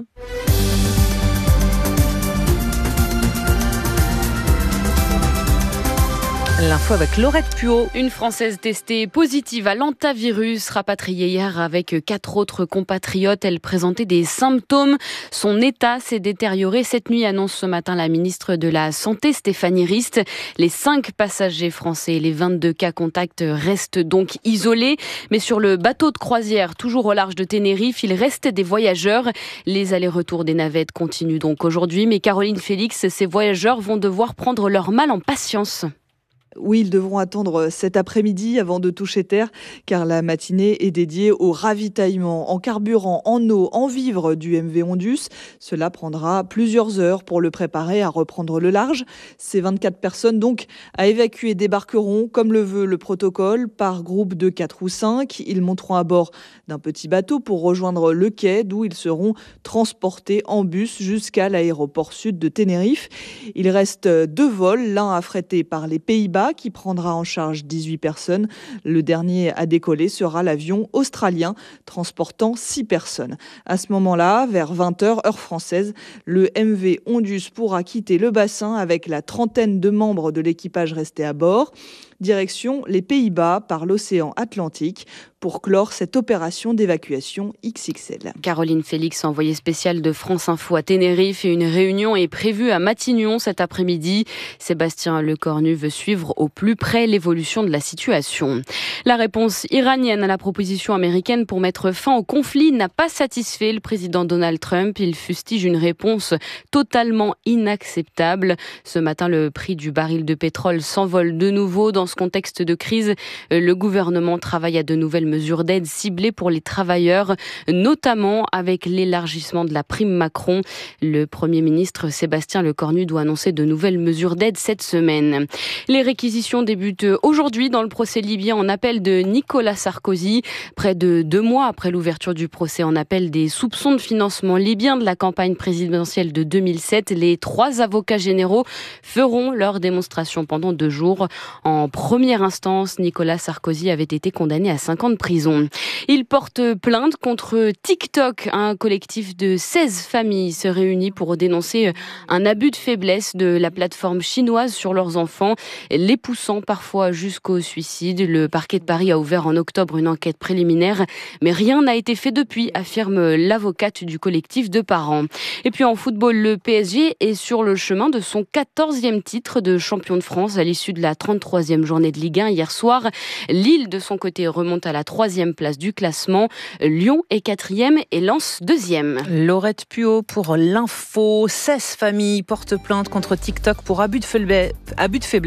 L'info avec Laurette Puot.
Une Française testée positive à l'hantavirus, rapatriée hier avec 4 autres compatriotes. Elle présentait des symptômes. Son état s'est détérioré cette nuit, annonce ce matin la ministre de la Santé, Stéphanie Rist. Les 5 passagers français et les 22 cas contacts restent donc isolés. Mais sur le bateau de croisière, toujours au large de Tenerife, il reste des voyageurs. Les allers-retours des navettes continuent donc aujourd'hui. Mais Caroline Félix, ces voyageurs vont devoir prendre leur mal en patience.
Oui, ils devront attendre cet après-midi avant de toucher terre, car la matinée est dédiée au ravitaillement en carburant, en eau, en vivres du MV Ondus. Cela prendra plusieurs heures pour le préparer à reprendre le large. Ces 24 personnes donc à évacuer débarqueront, comme le veut le protocole, par groupe de 4 ou 5. Ils monteront à bord d'un petit bateau pour rejoindre le quai, d'où ils seront transportés en bus jusqu'à l'aéroport sud de Tenerife. Il reste 2 vols, l'un affrété par les Pays-Bas, qui prendra en charge 18 personnes. Le dernier à décoller sera l'avion australien transportant 6 personnes. À ce moment-là, vers 20h, heure française, le MV Ondus pourra quitter le bassin avec la trentaine de membres de l'équipage restés à bord. Direction les Pays-Bas par l'océan Atlantique pour clore cette opération d'évacuation XXL.
Caroline Félix, envoyée spéciale de France Info à Tenerife, et une réunion est prévue à Matignon cet après-midi. Sébastien Lecornu veut suivre au plus près l'évolution de la situation. La réponse iranienne à la proposition américaine pour mettre fin au conflit n'a pas satisfait le président Donald Trump. Il fustige une réponse totalement inacceptable. Ce matin, le prix du baril de pétrole s'envole de nouveau. Dans ce contexte de crise, le gouvernement travaille à de nouvelles mesures d'aide ciblées pour les travailleurs, notamment avec l'élargissement de la prime Macron. Le Premier ministre Sébastien Lecornu doit annoncer de nouvelles mesures d'aide cette semaine. Les réquisitions débutent aujourd'hui dans le procès libyen en appel de Nicolas Sarkozy. Près de 2 mois après l'ouverture du procès en appel des soupçons de financement libyen de la campagne présidentielle de 2007, les 3 avocats généraux feront leur démonstration pendant 2 jours. En première instance, Nicolas Sarkozy avait été condamné à 5 ans de prison. Il porte plainte contre TikTok. Un collectif de 16 familles se réunit pour dénoncer un abus de faiblesse de la plateforme chinoise sur leurs enfants, les poussant parfois jusqu'au suicide. Le parquet de Paris a ouvert en octobre une enquête préliminaire, mais rien n'a été fait depuis, affirme l'avocate du collectif de parents. Et puis en football, le PSG est sur le chemin de son 14e titre de champion de France à l'issue de la 33e journée de Ligue 1 hier soir. Lille, de son côté, remonte à la 3e place du classement. Lyon est 4e et Lens 2e.
Laurette Puot pour l'info. 16 familles portent plainte contre TikTok pour abus de faiblesse.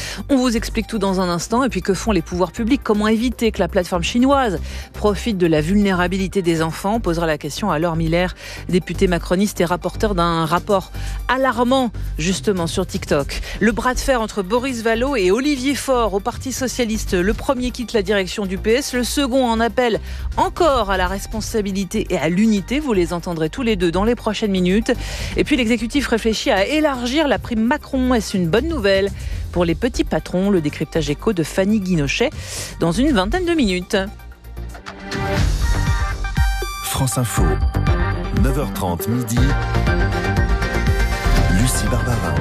On vous explique tout dans un instant. Et puis que font les pouvoirs publics? Comment éviter que la plateforme chinoise profite de la vulnérabilité des enfants? On posera la question à Laure Miller, députée macroniste et rapporteur d'un rapport alarmant justement sur TikTok. Le bras de fer entre Boris Vallaud et Olivier Faure au Parti socialiste. Le premier quitte la direction du PS, le second en appelle encore à la responsabilité et à l'unité. Vous les entendrez tous les deux dans les prochaines minutes. Et puis l'exécutif réfléchit à élargir la prime Macron. Est-ce une bonne nouvelle pour les petits patrons? Le décryptage écho de Fanny Guinochet dans une vingtaine de minutes.
France Info, 9h30 midi. Lucie Barbara.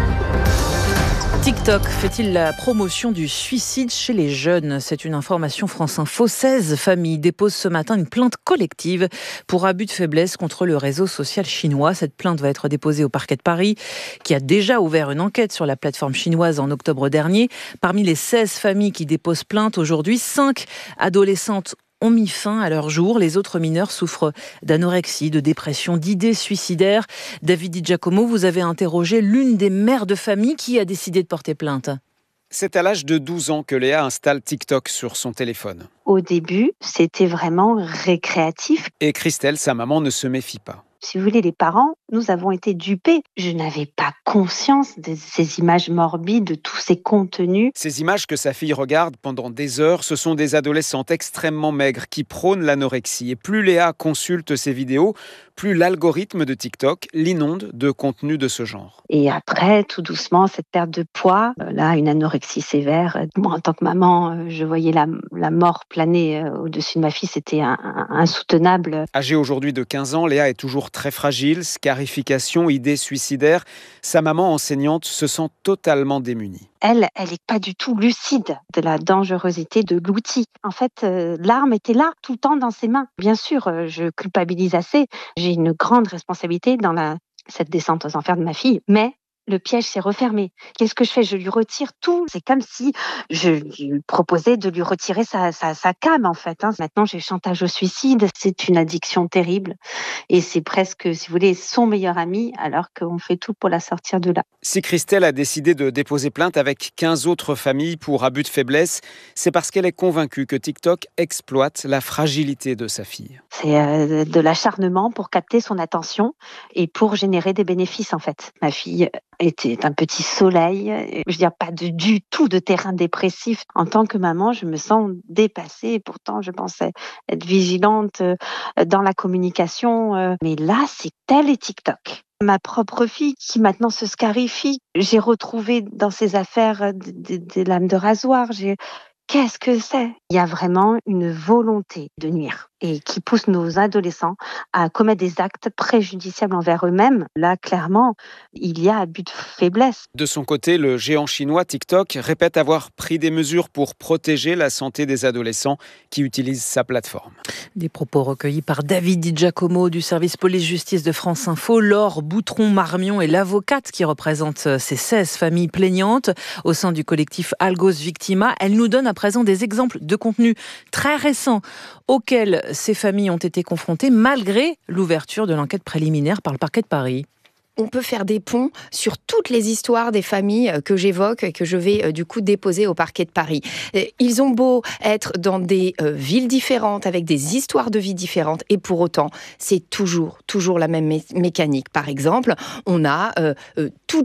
TikTok fait-il la promotion du suicide chez les jeunes? C'est une information France Info. 16 familles déposent ce matin une plainte collective pour abus de faiblesse contre le réseau social chinois. Cette plainte va être déposée au parquet de Paris, qui a déjà ouvert une enquête sur la plateforme chinoise en octobre dernier. Parmi les 16 familles qui déposent plainte aujourd'hui, 5 adolescentes ont mis fin à leur jour. Les autres mineurs souffrent d'anorexie, de dépression, d'idées suicidaires. David Di Giacomo, vous avez interrogé l'une des mères de famille qui a décidé de porter plainte.
C'est à l'âge de 12 ans que Léa installe TikTok sur son téléphone.
Au début, c'était vraiment récréatif.
Et Christelle, sa maman, ne se méfie pas.
Si vous voulez, les parents, nous avons été dupés. Je n'avais pas conscience de ces images morbides, de tous ces contenus.
Ces images que sa fille regarde pendant des heures, ce sont des adolescentes extrêmement maigres qui prônent l'anorexie. Et plus Léa consulte ces vidéos, plus l'algorithme de TikTok l'inonde de contenus de ce genre.
Et après, tout doucement, cette perte de poids, là, une anorexie sévère. Moi, en tant que maman, je voyais la mort planer au-dessus de ma fille. C'était insoutenable.
Âgée aujourd'hui de 15 ans, Léa est toujours très fragile, scarification, idées suicidaires. Sa maman enseignante se sent totalement démunie.
Elle n'est pas du tout lucide de la dangerosité de l'outil. En fait, l'arme était là, tout le temps dans ses mains. Bien sûr, je culpabilise assez. J'ai une grande responsabilité dans cette descente aux enfers de ma fille, mais le piège s'est refermé. Qu'est-ce que je fais? Je lui retire tout. C'est comme si je lui proposais de lui retirer sa cam, en fait. Maintenant, j'ai chantage au suicide. C'est une addiction terrible. Et c'est presque, si vous voulez, son meilleur ami, alors qu'on fait tout pour la sortir de là.
Si Christelle a décidé de déposer plainte avec 15 autres familles pour abus de faiblesse, c'est parce qu'elle est convaincue que TikTok exploite la fragilité de sa fille.
C'est de l'acharnement pour capter son attention et pour générer des bénéfices, en fait. Ma fille était un petit soleil, je veux dire pas du tout de terrain dépressif. En tant que maman, je me sens dépassée. Pourtant, je pensais être vigilante dans la communication. Mais là, c'est tel et TikTok. Ma propre fille qui maintenant se scarifie. J'ai retrouvé dans ses affaires des lames de rasoir. Qu'est-ce que c'est? Il y a vraiment une volonté de nuire et qui pousse nos adolescents à commettre des actes préjudiciables envers eux-mêmes. Là, clairement, il y a abus de faiblesse.
De son côté, le géant chinois TikTok répète avoir pris des mesures pour protéger la santé des adolescents qui utilisent sa plateforme.
Des propos recueillis par David Di Giacomo du service police-justice de France Info. Laure Boutron-Marmion est l'avocate qui représente ces 16 familles plaignantes au sein du collectif Algos Victima. Elle nous donne à présent des exemples de contenus très récents auxquels ces familles ont été confrontées malgré l'ouverture de l'enquête préliminaire par le parquet de Paris.
On peut faire des ponts sur toutes les histoires des familles que j'évoque et que je vais du coup déposer au parquet de Paris. Ils ont beau être dans des villes différentes, avec des histoires de vie différentes, et pour autant, c'est toujours la même mécanique. Par exemple, on a tous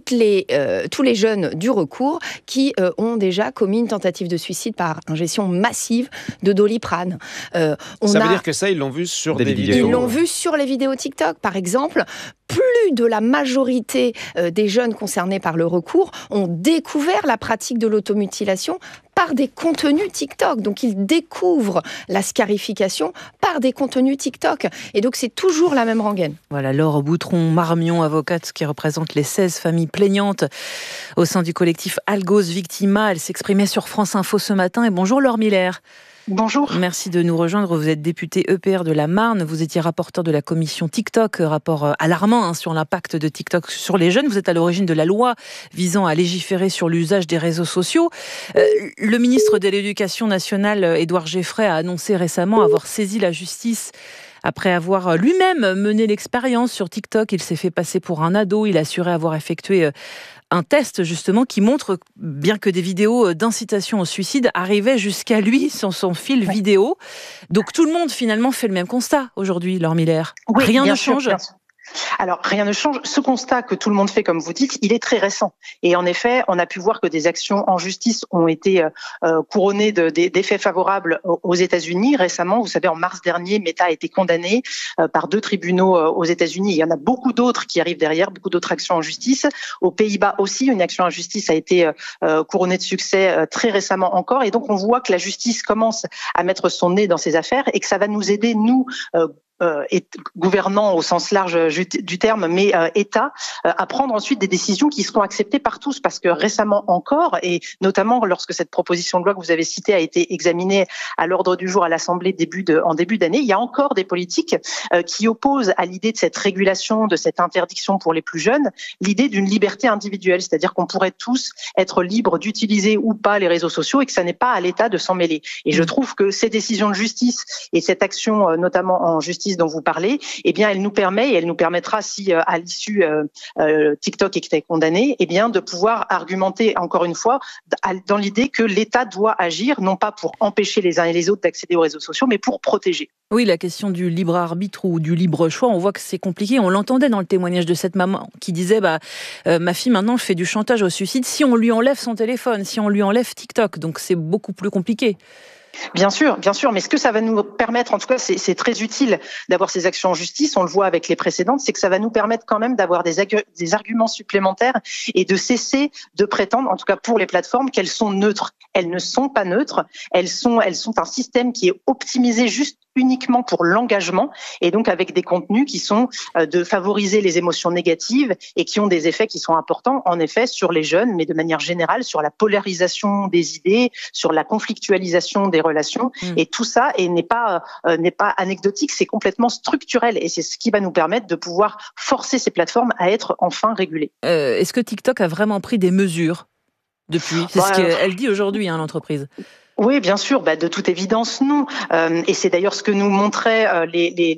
les jeunes du recours qui ont déjà commis une tentative de suicide par ingestion massive de Doliprane.
Ça veut dire que ça, ils l'ont vu sur des vidéos.
Ils l'ont vu sur les vidéos TikTok, par exemple. Plus de la majorité des jeunes concernés par le recours ont découvert la pratique de l'automutilation par des contenus TikTok. Donc, ils découvrent la scarification par des contenus TikTok. Et donc, c'est toujours la même rengaine.
Voilà, Laure Boutron-Marmion, avocate qui représente les 16 familles plaignantes au sein du collectif Algos Victima. Elle s'exprimait sur France Info ce matin. Et bonjour Laure Miller.
Bonjour.
Merci de nous rejoindre. Vous êtes député EPR de la Marne. Vous étiez rapporteur de la commission TikTok, rapport alarmant sur l'impact de TikTok sur les jeunes. Vous êtes à l'origine de la loi visant à légiférer sur l'usage des réseaux sociaux. Le ministre de l'Éducation nationale, Édouard Geffray, a annoncé récemment avoir saisi la justice après avoir lui-même mené l'expérience sur TikTok. Il s'est fait passer pour un ado. Il assurait avoir effectué un test justement qui montre bien que des vidéos d'incitation au suicide arrivaient jusqu'à lui sur son fil vidéo. Donc tout le monde finalement fait le même constat aujourd'hui, Laure Miller.
Oui,
rien ne change.
Alors, rien ne change. Ce constat que tout le monde fait, comme vous dites, il est très récent. Et en effet, on a pu voir que des actions en justice ont été couronnées d'effets favorables aux États-Unis. Récemment, vous savez, en mars dernier, Meta a été condamné par 2 tribunaux aux États-Unis. Il y en a beaucoup d'autres qui arrivent derrière, beaucoup d'autres actions en justice. Aux Pays-Bas aussi, une action en justice a été couronnée de succès très récemment encore. Et donc, on voit que la justice commence à mettre son nez dans ces affaires et que ça va nous aider, nous, gouvernants au sens large du terme, mais État, à prendre ensuite des décisions qui seront acceptées par tous, parce que récemment encore, et notamment lorsque cette proposition de loi que vous avez citée a été examinée à l'ordre du jour à l'Assemblée en début d'année, il y a encore des politiques qui opposent à l'idée de cette régulation, de cette interdiction pour les plus jeunes, l'idée d'une liberté individuelle, c'est-à-dire qu'on pourrait tous être libres d'utiliser ou pas les réseaux sociaux et que ça n'est pas à l'État de s'en mêler. Et je trouve que ces décisions de justice et cette action, notamment en justice dont vous parlez, eh bien, elle nous permet et elle nous permettra, si à l'issue TikTok était condamné, eh bien, de pouvoir argumenter encore une fois dans l'idée que l'État doit agir, non pas pour empêcher les uns et les autres d'accéder aux réseaux sociaux, mais pour protéger.
Oui, la question du libre arbitre ou du libre choix, on voit que c'est compliqué. On l'entendait dans le témoignage de cette maman qui disait ma fille maintenant fait du chantage au suicide si on lui enlève son téléphone, si on lui enlève TikTok. Donc c'est beaucoup plus compliqué.
Bien sûr, mais ce que ça va nous permettre, en tout cas c'est très utile d'avoir ces actions en justice, on le voit avec les précédentes, c'est que ça va nous permettre quand même d'avoir des arguments supplémentaires et de cesser de prétendre, en tout cas pour les plateformes, qu'elles sont neutres. Elles ne sont pas neutres, elles sont un système qui est optimisé juste uniquement pour l'engagement et donc avec des contenus qui sont de favoriser les émotions négatives et qui ont des effets qui sont importants en effet sur les jeunes, mais de manière générale sur la polarisation des idées, sur la conflictualisation des relations et tout ça n'est pas anecdotique, c'est complètement structurel et c'est ce qui va nous permettre de pouvoir forcer ces plateformes à être enfin régulées.
Est-ce que TikTok a vraiment pris des mesures depuis ? C'est ce qu'elle dit aujourd'hui, l'entreprise.
Oui, bien sûr. De toute évidence, non. Et c'est d'ailleurs ce que nous montraient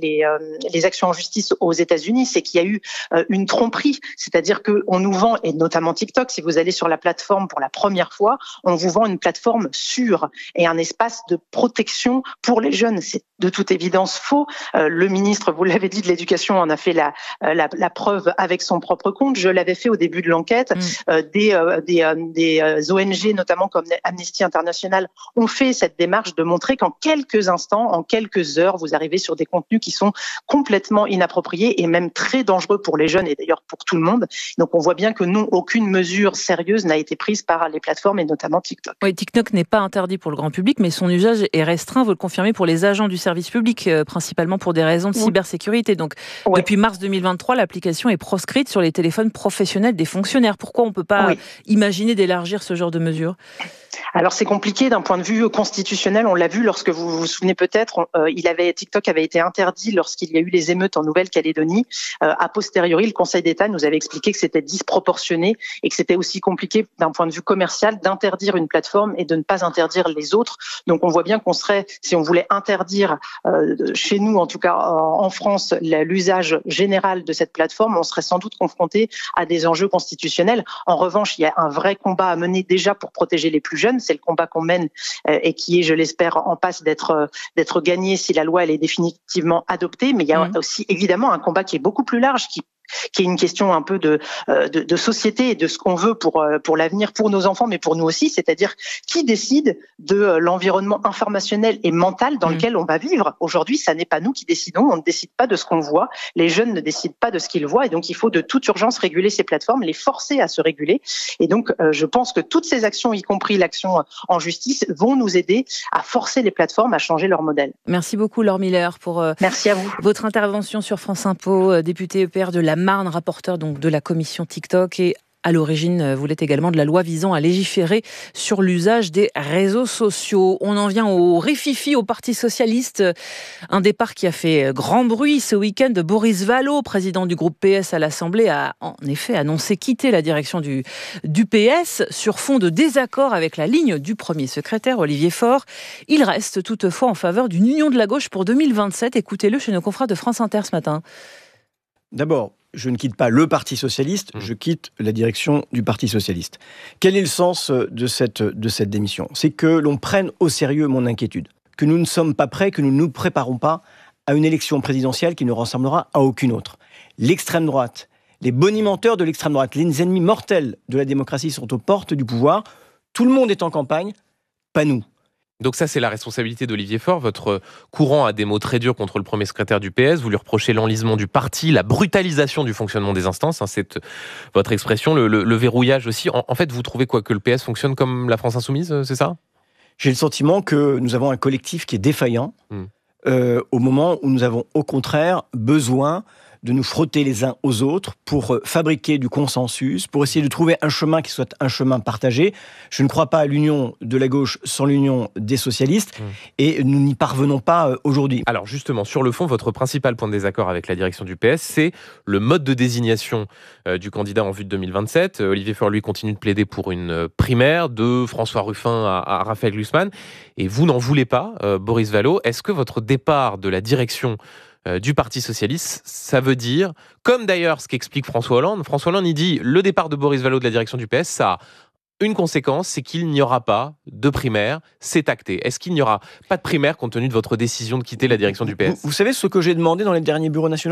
les actions en justice aux États-Unis, c'est qu'il y a eu une tromperie. C'est-à-dire que on nous vend, et notamment TikTok, si vous allez sur la plateforme pour la première fois, on vous vend une plateforme sûre et un espace de protection pour les jeunes. C'est de toute évidence faux. Le ministre, vous l'avez dit, de l'Éducation en a fait la preuve avec son propre compte. Je l'avais fait au début de l'enquête. Des ONG, notamment comme Amnesty International, ont fait cette démarche de montrer qu'en quelques instants, en quelques heures, vous arrivez sur des contenus qui sont complètement inappropriés et même très dangereux pour les jeunes et d'ailleurs pour tout le monde. Donc on voit bien que non, aucune mesure sérieuse n'a été prise par les plateformes et notamment TikTok.
Oui, TikTok n'est pas interdit pour le grand public, mais son usage est restreint, vous le confirmez, pour les agents du service public, principalement pour des raisons de cybersécurité. Donc depuis mars 2023, l'application est proscrite sur les téléphones professionnels des fonctionnaires. Pourquoi on ne peut pas imaginer d'élargir ce genre de mesures ?
Alors c'est compliqué d'un point de vue constitutionnel, on l'a vu lorsque vous vous souvenez peut-être, TikTok avait été interdit lorsqu'il y a eu les émeutes en Nouvelle-Calédonie. A posteriori, le Conseil d'État nous avait expliqué que c'était disproportionné et que c'était aussi compliqué d'un point de vue commercial d'interdire une plateforme et de ne pas interdire les autres. Donc on voit bien qu'on serait, si on voulait interdire chez nous, en tout cas en France, l'usage général de cette plateforme, on serait sans doute confronté à des enjeux constitutionnels. En revanche, il y a un vrai combat à mener déjà pour protéger les plus jeunes. C'est le combat qu'on mène et qui est, je l'espère, en passe d'être gagné si la loi elle est définitivement adoptée. Mais il y a aussi évidemment un combat qui est beaucoup plus large, qui est une question un peu de société et de ce qu'on veut pour l'avenir, pour nos enfants, mais pour nous aussi, c'est-à-dire qui décide de l'environnement informationnel et mental dans lequel on va vivre. Aujourd'hui, ça n'est pas nous qui décidons, on ne décide pas de ce qu'on voit, les jeunes ne décident pas de ce qu'ils voient, et donc il faut de toute urgence réguler ces plateformes, les forcer à se réguler. Et donc, je pense que toutes ces actions, y compris l'action en justice, vont nous aider à forcer les plateformes à changer leur modèle.
Merci beaucoup, Laure Miller, pour
Merci à vous.
Votre intervention sur France Info, député EPR de la Marne, rapporteur donc de la commission TikTok et à l'origine, vous l'êtes également de la loi visant à légiférer sur l'usage des réseaux sociaux. On en vient au rififi au Parti socialiste. Un départ qui a fait grand bruit ce week-end. Boris Vallaud, président du groupe PS à l'Assemblée, a en effet annoncé quitter la direction du PS sur fond de désaccord avec la ligne du premier secrétaire, Olivier Faure. Il reste toutefois en faveur d'une union de la gauche pour 2027. Écoutez-le chez nos confrères de France Inter ce matin.
D'abord, je ne quitte pas le Parti socialiste, je quitte la direction du Parti socialiste. Quel est le sens de cette démission ? C'est que l'on prenne au sérieux mon inquiétude, que nous ne sommes pas prêts, que nous ne nous préparons pas à une élection présidentielle qui ne ressemblera à aucune autre. L'extrême droite, les bonimenteurs de l'extrême droite, les ennemis mortels de la démocratie sont aux portes du pouvoir. Tout le monde est en campagne, pas nous.
Donc ça, c'est la responsabilité d'Olivier Faure. Votre courant a des mots très durs contre le premier secrétaire du PS. Vous lui reprochez l'enlisement du parti, la brutalisation du fonctionnement des instances. C'est votre expression, le verrouillage aussi. En fait, vous trouvez quoi, que le PS fonctionne comme la France insoumise, c'est ça ?
J'ai le sentiment que nous avons un collectif qui est défaillant au moment où nous avons au contraire besoin de nous frotter les uns aux autres pour fabriquer du consensus, pour essayer de trouver un chemin qui soit un chemin partagé. Je ne crois pas à l'union de la gauche sans l'union des socialistes, et nous n'y parvenons pas aujourd'hui.
Alors justement, sur le fond, votre principal point de désaccord avec la direction du PS, c'est le mode de désignation du candidat en vue de 2027. Olivier Faure, lui, continue de plaider pour une primaire de François Ruffin à Raphaël Glucksmann, et vous n'en voulez pas, Boris Vallaud. Est-ce que votre départ de la direction du Parti socialiste, ça veut dire, comme d'ailleurs ce qu'explique François Hollande, il dit le départ de Boris Vallaud de la direction du PS, ça a une conséquence, c'est qu'il n'y aura pas de primaire, c'est acté. Est-ce qu'il n'y aura pas de primaire compte tenu de votre décision de quitter la direction du PS ?
Vous savez ce que j'ai demandé dans les derniers bureaux nationaux ?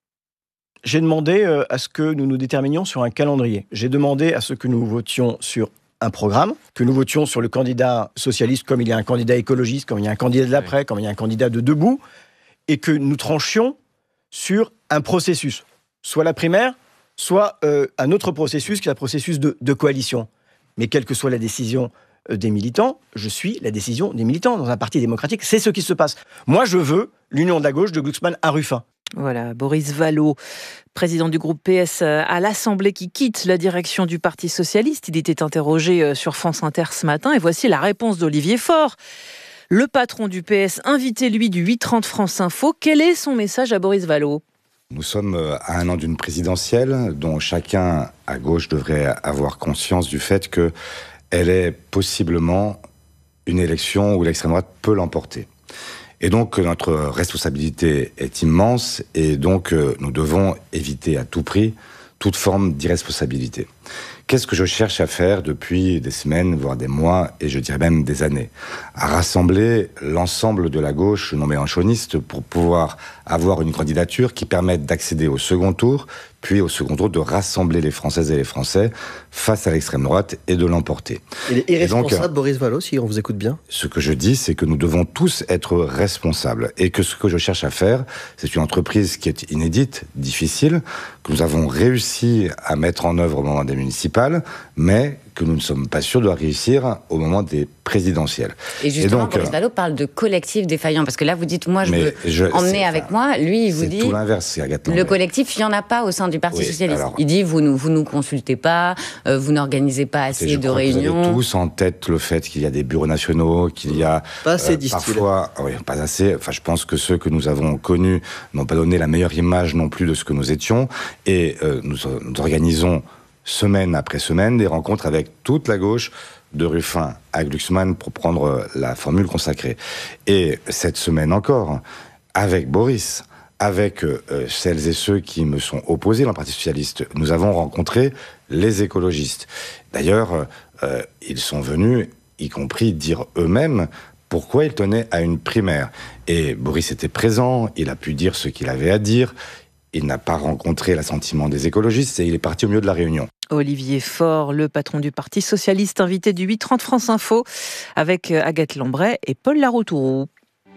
J'ai demandé à ce que nous nous déterminions sur un calendrier. J'ai demandé à ce que nous votions sur un programme, que nous votions sur le candidat socialiste comme il y a un candidat écologiste, comme il y a un candidat de l'après, comme il y a un candidat de debout, et que nous tranchions sur un processus, soit la primaire, soit un autre processus qui est un processus de coalition. Mais quelle que soit la décision des militants, je suis la décision des militants. Dans un parti démocratique, c'est ce qui se passe. Moi, je veux l'union de la gauche de Glucksmann à Ruffin.
Voilà, Boris Vallaud, président du groupe PS à l'Assemblée, qui quitte la direction du Parti socialiste. Il était interrogé sur France Inter ce matin, et voici la réponse d'Olivier Faure. Le patron du PS, invité lui du 8h30 France Info. Quel est son message à Boris Vallaud ?
Nous sommes à un an d'une présidentielle dont chacun à gauche devrait avoir conscience du fait qu'elle est possiblement une élection où l'extrême droite peut l'emporter. Et donc notre responsabilité est immense, et donc nous devons éviter à tout prix toute forme d'irresponsabilité. Qu'est-ce que je cherche à faire depuis des semaines, voire des mois, et je dirais même des années ? À rassembler l'ensemble de la gauche non mélenchoniste pour pouvoir avoir une candidature qui permette d'accéder au second tour, puis au second tour de rassembler les Françaises et les Français face à l'extrême droite et de l'emporter.
Il est irresponsable, Boris Vallaud, si on vous écoute bien ?
Ce que je dis, c'est que nous devons tous être responsables, et que ce que je cherche à faire, c'est une entreprise qui est inédite, difficile, que nous avons réussi à mettre en œuvre au moment des municipales, mais que nous ne sommes pas sûrs de réussir au moment des présidentielles.
Et justement, donc, Boris Vallaud parle de collectif défaillant, parce que là, vous dites, moi, je veux emmener avec moi. Lui, il vous dit...
C'est tout l'inverse, Agathe Lambert.
Le collectif, il n'y en a pas au sein du Parti socialiste. Alors, il dit, vous nous consultez pas, vous n'organisez pas assez de réunions.
Vous avez tous en tête le fait qu'il y a des bureaux nationaux, qu'il y a...
Pas assez,
parfois, oui, pas assez. Enfin, je pense que ceux que nous avons connus n'ont pas donné la meilleure image non plus de ce que nous étions. Et nous organisons semaine après semaine des rencontres avec toute la gauche, de Ruffin à Glucksmann, pour prendre la formule consacrée. Et cette semaine encore, avec Boris, avec celles et ceux qui me sont opposés dans le Parti socialiste, nous avons rencontré les écologistes. D'ailleurs, ils sont venus, y compris dire eux-mêmes pourquoi ils tenaient à une primaire. Et Boris était présent, il a pu dire ce qu'il avait à dire. Il n'a pas rencontré l'assentiment des écologistes et il est parti au milieu de la réunion.
Olivier Faure, le patron du Parti socialiste, invité du 8h30 France Info, avec Agathe Lambret et Paul Laroutourou.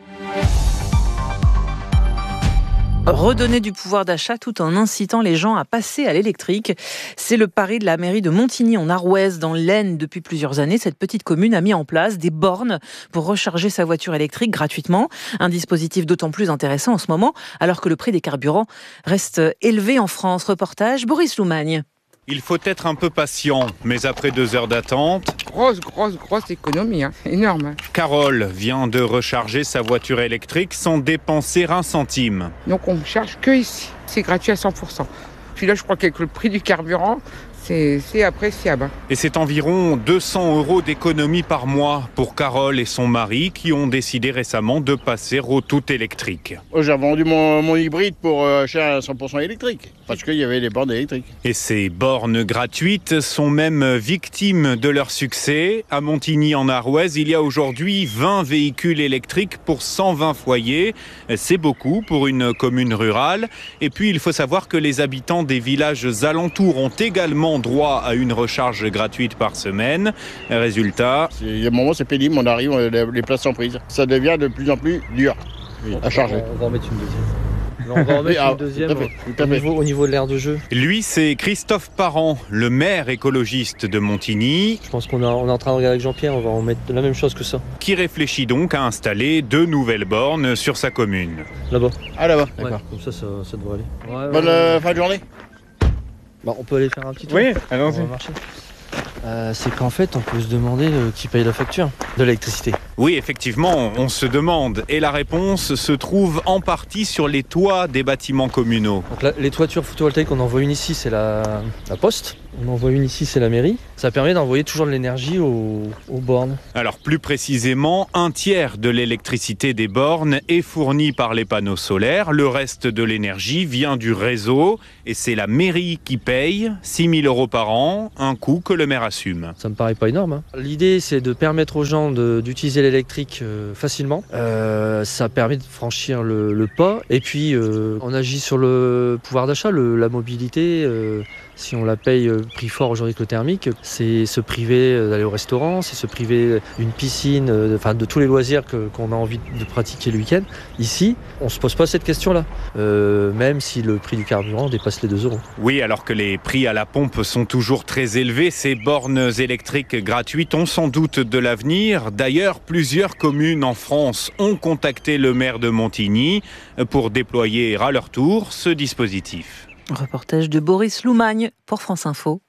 Redonner du pouvoir d'achat tout en incitant les gens à passer à l'électrique. C'est le pari de la mairie de Montigny en Arouez, dans l'Aisne. Depuis plusieurs années, cette petite commune a mis en place des bornes pour recharger sa voiture électrique gratuitement. Un dispositif d'autant plus intéressant en ce moment, alors que le prix des carburants reste élevé en France. Reportage Boris Loumagne.
Il faut être un peu patient, mais après 2 heures d'attente...
Grosse économie, énorme.
Carole vient de recharger sa voiture électrique sans dépenser un centime.
Donc on ne charge que ici, c'est gratuit à 100%. Puis là, je crois qu'avec le prix du carburant, C'est appréciable.
Et c'est environ 200 € d'économie par mois pour Carole et son mari qui ont décidé récemment de passer au tout électrique.
J'ai vendu mon hybride pour acheter un 100% électrique parce qu'il y avait des bornes électriques.
Et ces bornes gratuites sont même victimes de leur succès. À Montigny en Arouez, il y a aujourd'hui 20 véhicules électriques pour 120 foyers. C'est beaucoup pour une commune rurale. Et puis il faut savoir que les habitants des villages alentours ont également droit à une recharge gratuite par semaine. Résultat...
Il y a un moment c'est pénible, on arrive, les places sont prises. Ça devient de plus en plus dur à charger.
On va en mettre une deuxième. On va en mettre une deuxième au niveau de l'aire de jeu.
Lui, c'est Christophe Parent, le maire écologiste de Montigny.
Je pense qu'on est en train de regarder avec Jean-Pierre, on va en mettre la même chose que ça.
Qui réfléchit donc à installer 2 nouvelles bornes sur sa commune.
Là-bas.
Ah là-bas,
d'accord. Ouais, comme ça devrait aller.
Bonne fin de journée.
Bah, on peut aller faire un petit tour.
Oui, allons-y.
C'est qu'en fait, on peut se demander qui paye la facture de l'électricité.
Oui, effectivement, on se demande. Et la réponse se trouve en partie sur les toits des bâtiments communaux.
Donc là, les toitures photovoltaïques, on envoie une ici, c'est la poste. On envoie une ici, c'est la mairie. Ça permet d'envoyer toujours de l'énergie aux bornes.
Alors plus précisément, 1/3 de l'électricité des bornes est fournie par les panneaux solaires. Le reste de l'énergie vient du réseau. Et c'est la mairie qui paye 6 000 € par an, un coût que le maire assume.
Ça me paraît pas énorme. Hein. L'idée, c'est de permettre aux gens d'utiliser l'électrique facilement. Ça permet de franchir le pas. Et puis, on agit sur le pouvoir d'achat, la mobilité. Si on la paye prix fort aujourd'hui que le thermique, c'est se priver d'aller au restaurant, c'est se priver d'une piscine, de tous les loisirs qu'on a envie de pratiquer le week-end. Ici, on ne se pose pas cette question-là, même si le prix du carburant dépasse les 2 €.
Oui, alors que les prix à la pompe sont toujours très élevés, ces bornes électriques gratuites ont sans doute de l'avenir. D'ailleurs, plusieurs communes en France ont contacté le maire de Montigny pour déployer à leur tour ce dispositif.
Reportage de Boris Loumagne pour France Info.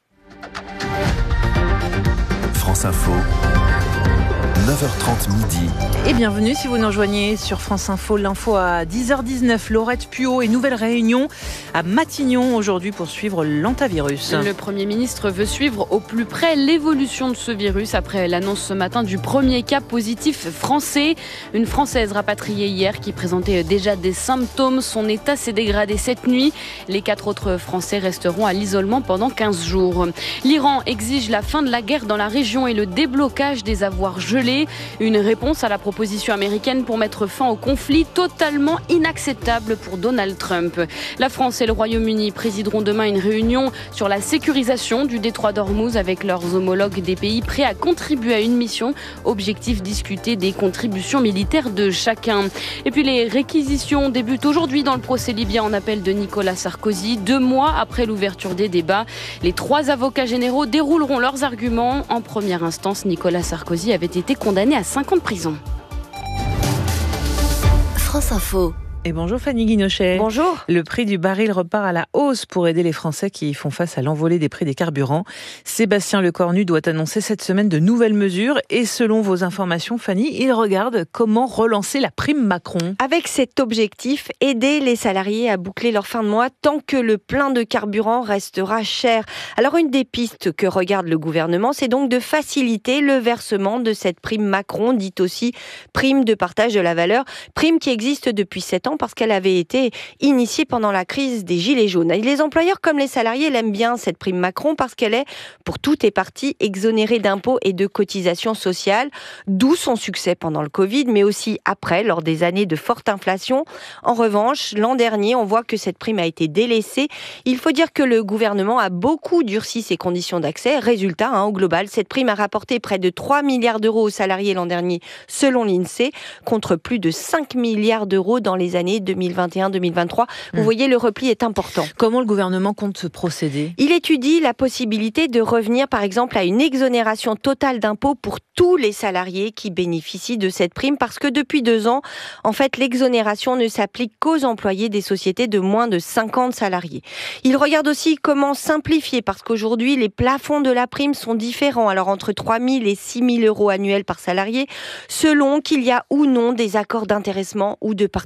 France Info, 9h30 midi.
Et bienvenue si vous nous rejoignez sur France Info. L'info à 10h19. Laurette Puot et nouvelle réunion à Matignon aujourd'hui pour suivre l'hantavirus.
Le Premier ministre veut suivre au plus près l'évolution de ce virus après l'annonce ce matin du premier cas positif français. Une Française rapatriée hier qui présentait déjà des symptômes. Son état s'est dégradé cette nuit. Les 4 autres Français resteront à l'isolement pendant 15 jours. L'Iran exige la fin de la guerre dans la région et le déblocage des avoirs gelés. Une réponse à la proposition américaine pour mettre fin au conflit totalement inacceptable pour Donald Trump. La France et le Royaume-Uni présideront demain une réunion sur la sécurisation du détroit d'Ormuz avec leurs homologues des pays prêts à contribuer à une mission. Objectif discuter des contributions militaires de chacun. Et puis les réquisitions débutent aujourd'hui dans le procès libyen en appel de Nicolas Sarkozy. 2 mois après l'ouverture des débats, les 3 avocats généraux dérouleront leurs arguments. En première instance, Nicolas Sarkozy avait été condamné à 5 ans de prison.
France Info.
Et bonjour Fanny Guinochet.
Bonjour.
Le prix du baril repart à la hausse pour aider les Français qui font face à l'envolée des prix des carburants. Sébastien Lecornu doit annoncer cette semaine de nouvelles mesures et selon vos informations, Fanny, il regarde comment relancer la prime Macron.
Avec cet objectif, aider les salariés à boucler leur fin de mois tant que le plein de carburant restera cher. Alors une des pistes que regarde le gouvernement, c'est donc de faciliter le versement de cette prime Macron, dite aussi prime de partage de la valeur, prime qui existe depuis 7 ans parce qu'elle avait été initiée pendant la crise des Gilets jaunes. Et les employeurs comme les salariés l'aiment bien cette prime Macron parce qu'elle est, pour toutes et parties, exonérée d'impôts et de cotisations sociales, d'où son succès pendant le Covid, mais aussi après, lors des années de forte inflation. En revanche, l'an dernier, on voit que cette prime a été délaissée. Il faut dire que le gouvernement a beaucoup durci ses conditions d'accès. Résultat, au global, cette prime a rapporté près de 3 milliards d'euros aux salariés l'an dernier, selon l'INSEE, contre plus de 5 milliards d'euros dans les années 2021-2023. Vous voyez, le repli est important.
Comment le gouvernement compte procéder ?
Il étudie la possibilité de revenir, par exemple, à une exonération totale d'impôts pour tous les salariés qui bénéficient de cette prime, parce que depuis 2 ans, en fait, l'exonération ne s'applique qu'aux employés des sociétés de moins de 50 salariés. Il regarde aussi comment simplifier, parce qu'aujourd'hui, les plafonds de la prime sont différents, alors entre 3 000 et 6 000 euros annuels par salarié, selon qu'il y a ou non des accords d'intéressement ou de participation.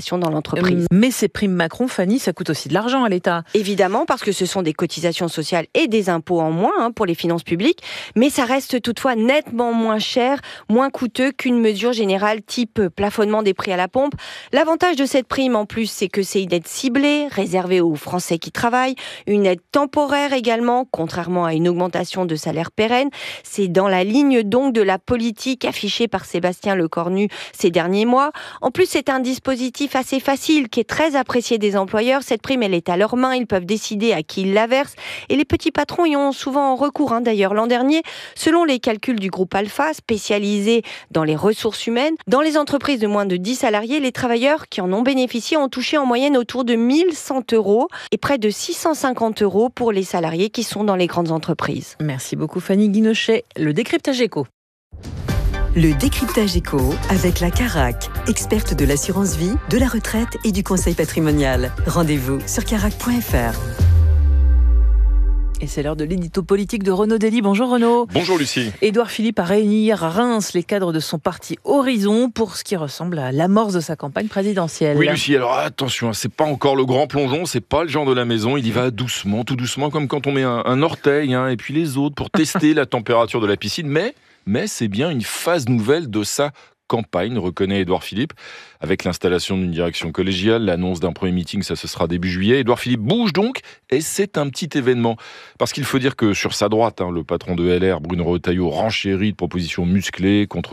participation dans l'entreprise.
Mais ces primes Macron, Fanny, ça coûte aussi de l'argent à l'État.
Évidemment, parce que ce sont des cotisations sociales et des impôts en moins pour les finances publiques, mais ça reste toutefois nettement moins cher, moins coûteux qu'une mesure générale type plafonnement des prix à la pompe. L'avantage de cette prime en plus, c'est que c'est une aide ciblée, réservée aux Français qui travaillent, une aide temporaire également, contrairement à une augmentation de salaire pérenne. C'est dans la ligne donc de la politique affichée par Sébastien Lecornu ces derniers mois. En plus, c'est un dispositif assez facile qui est très apprécié des employeurs. Cette prime, elle est à leurs mains, ils peuvent décider à qui ils la versent et les petits patrons y ont souvent recours. D'ailleurs, l'an dernier, selon les calculs du groupe Alpha, spécialisé dans les ressources humaines, dans les entreprises de moins de 10 salariés, les travailleurs qui en ont bénéficié ont touché en moyenne autour de 1 100 € et près de 650 € pour les salariés qui sont dans les grandes entreprises.
Merci beaucoup Fanny Guinochet. Le décryptage éco.
Le décryptage éco avec la Carac, experte de l'assurance vie, de la retraite et du conseil patrimonial. Rendez-vous sur carac.fr.
Et c'est l'heure de l'édito politique de Renaud Dely. Bonjour Renaud.
Bonjour Lucie.
Édouard Philippe a réuni hier à Reims les cadres de son parti Horizon pour ce qui ressemble à l'amorce de sa campagne présidentielle.
Oui Lucie, alors attention, c'est pas encore le grand plongeon, c'est pas le genre de la maison, il y va doucement, tout doucement, comme quand on met un orteil et puis les autres pour tester la température de la piscine, mais c'est bien une phase nouvelle de sa campagne, reconnaît Édouard Philippe, avec l'installation d'une direction collégiale, l'annonce d'un premier meeting, ça ce sera début juillet. Édouard Philippe bouge donc, et c'est un petit événement. Parce qu'il faut dire que sur sa droite, le patron de LR, Bruno Retailleau, renchérit de propositions musclées contre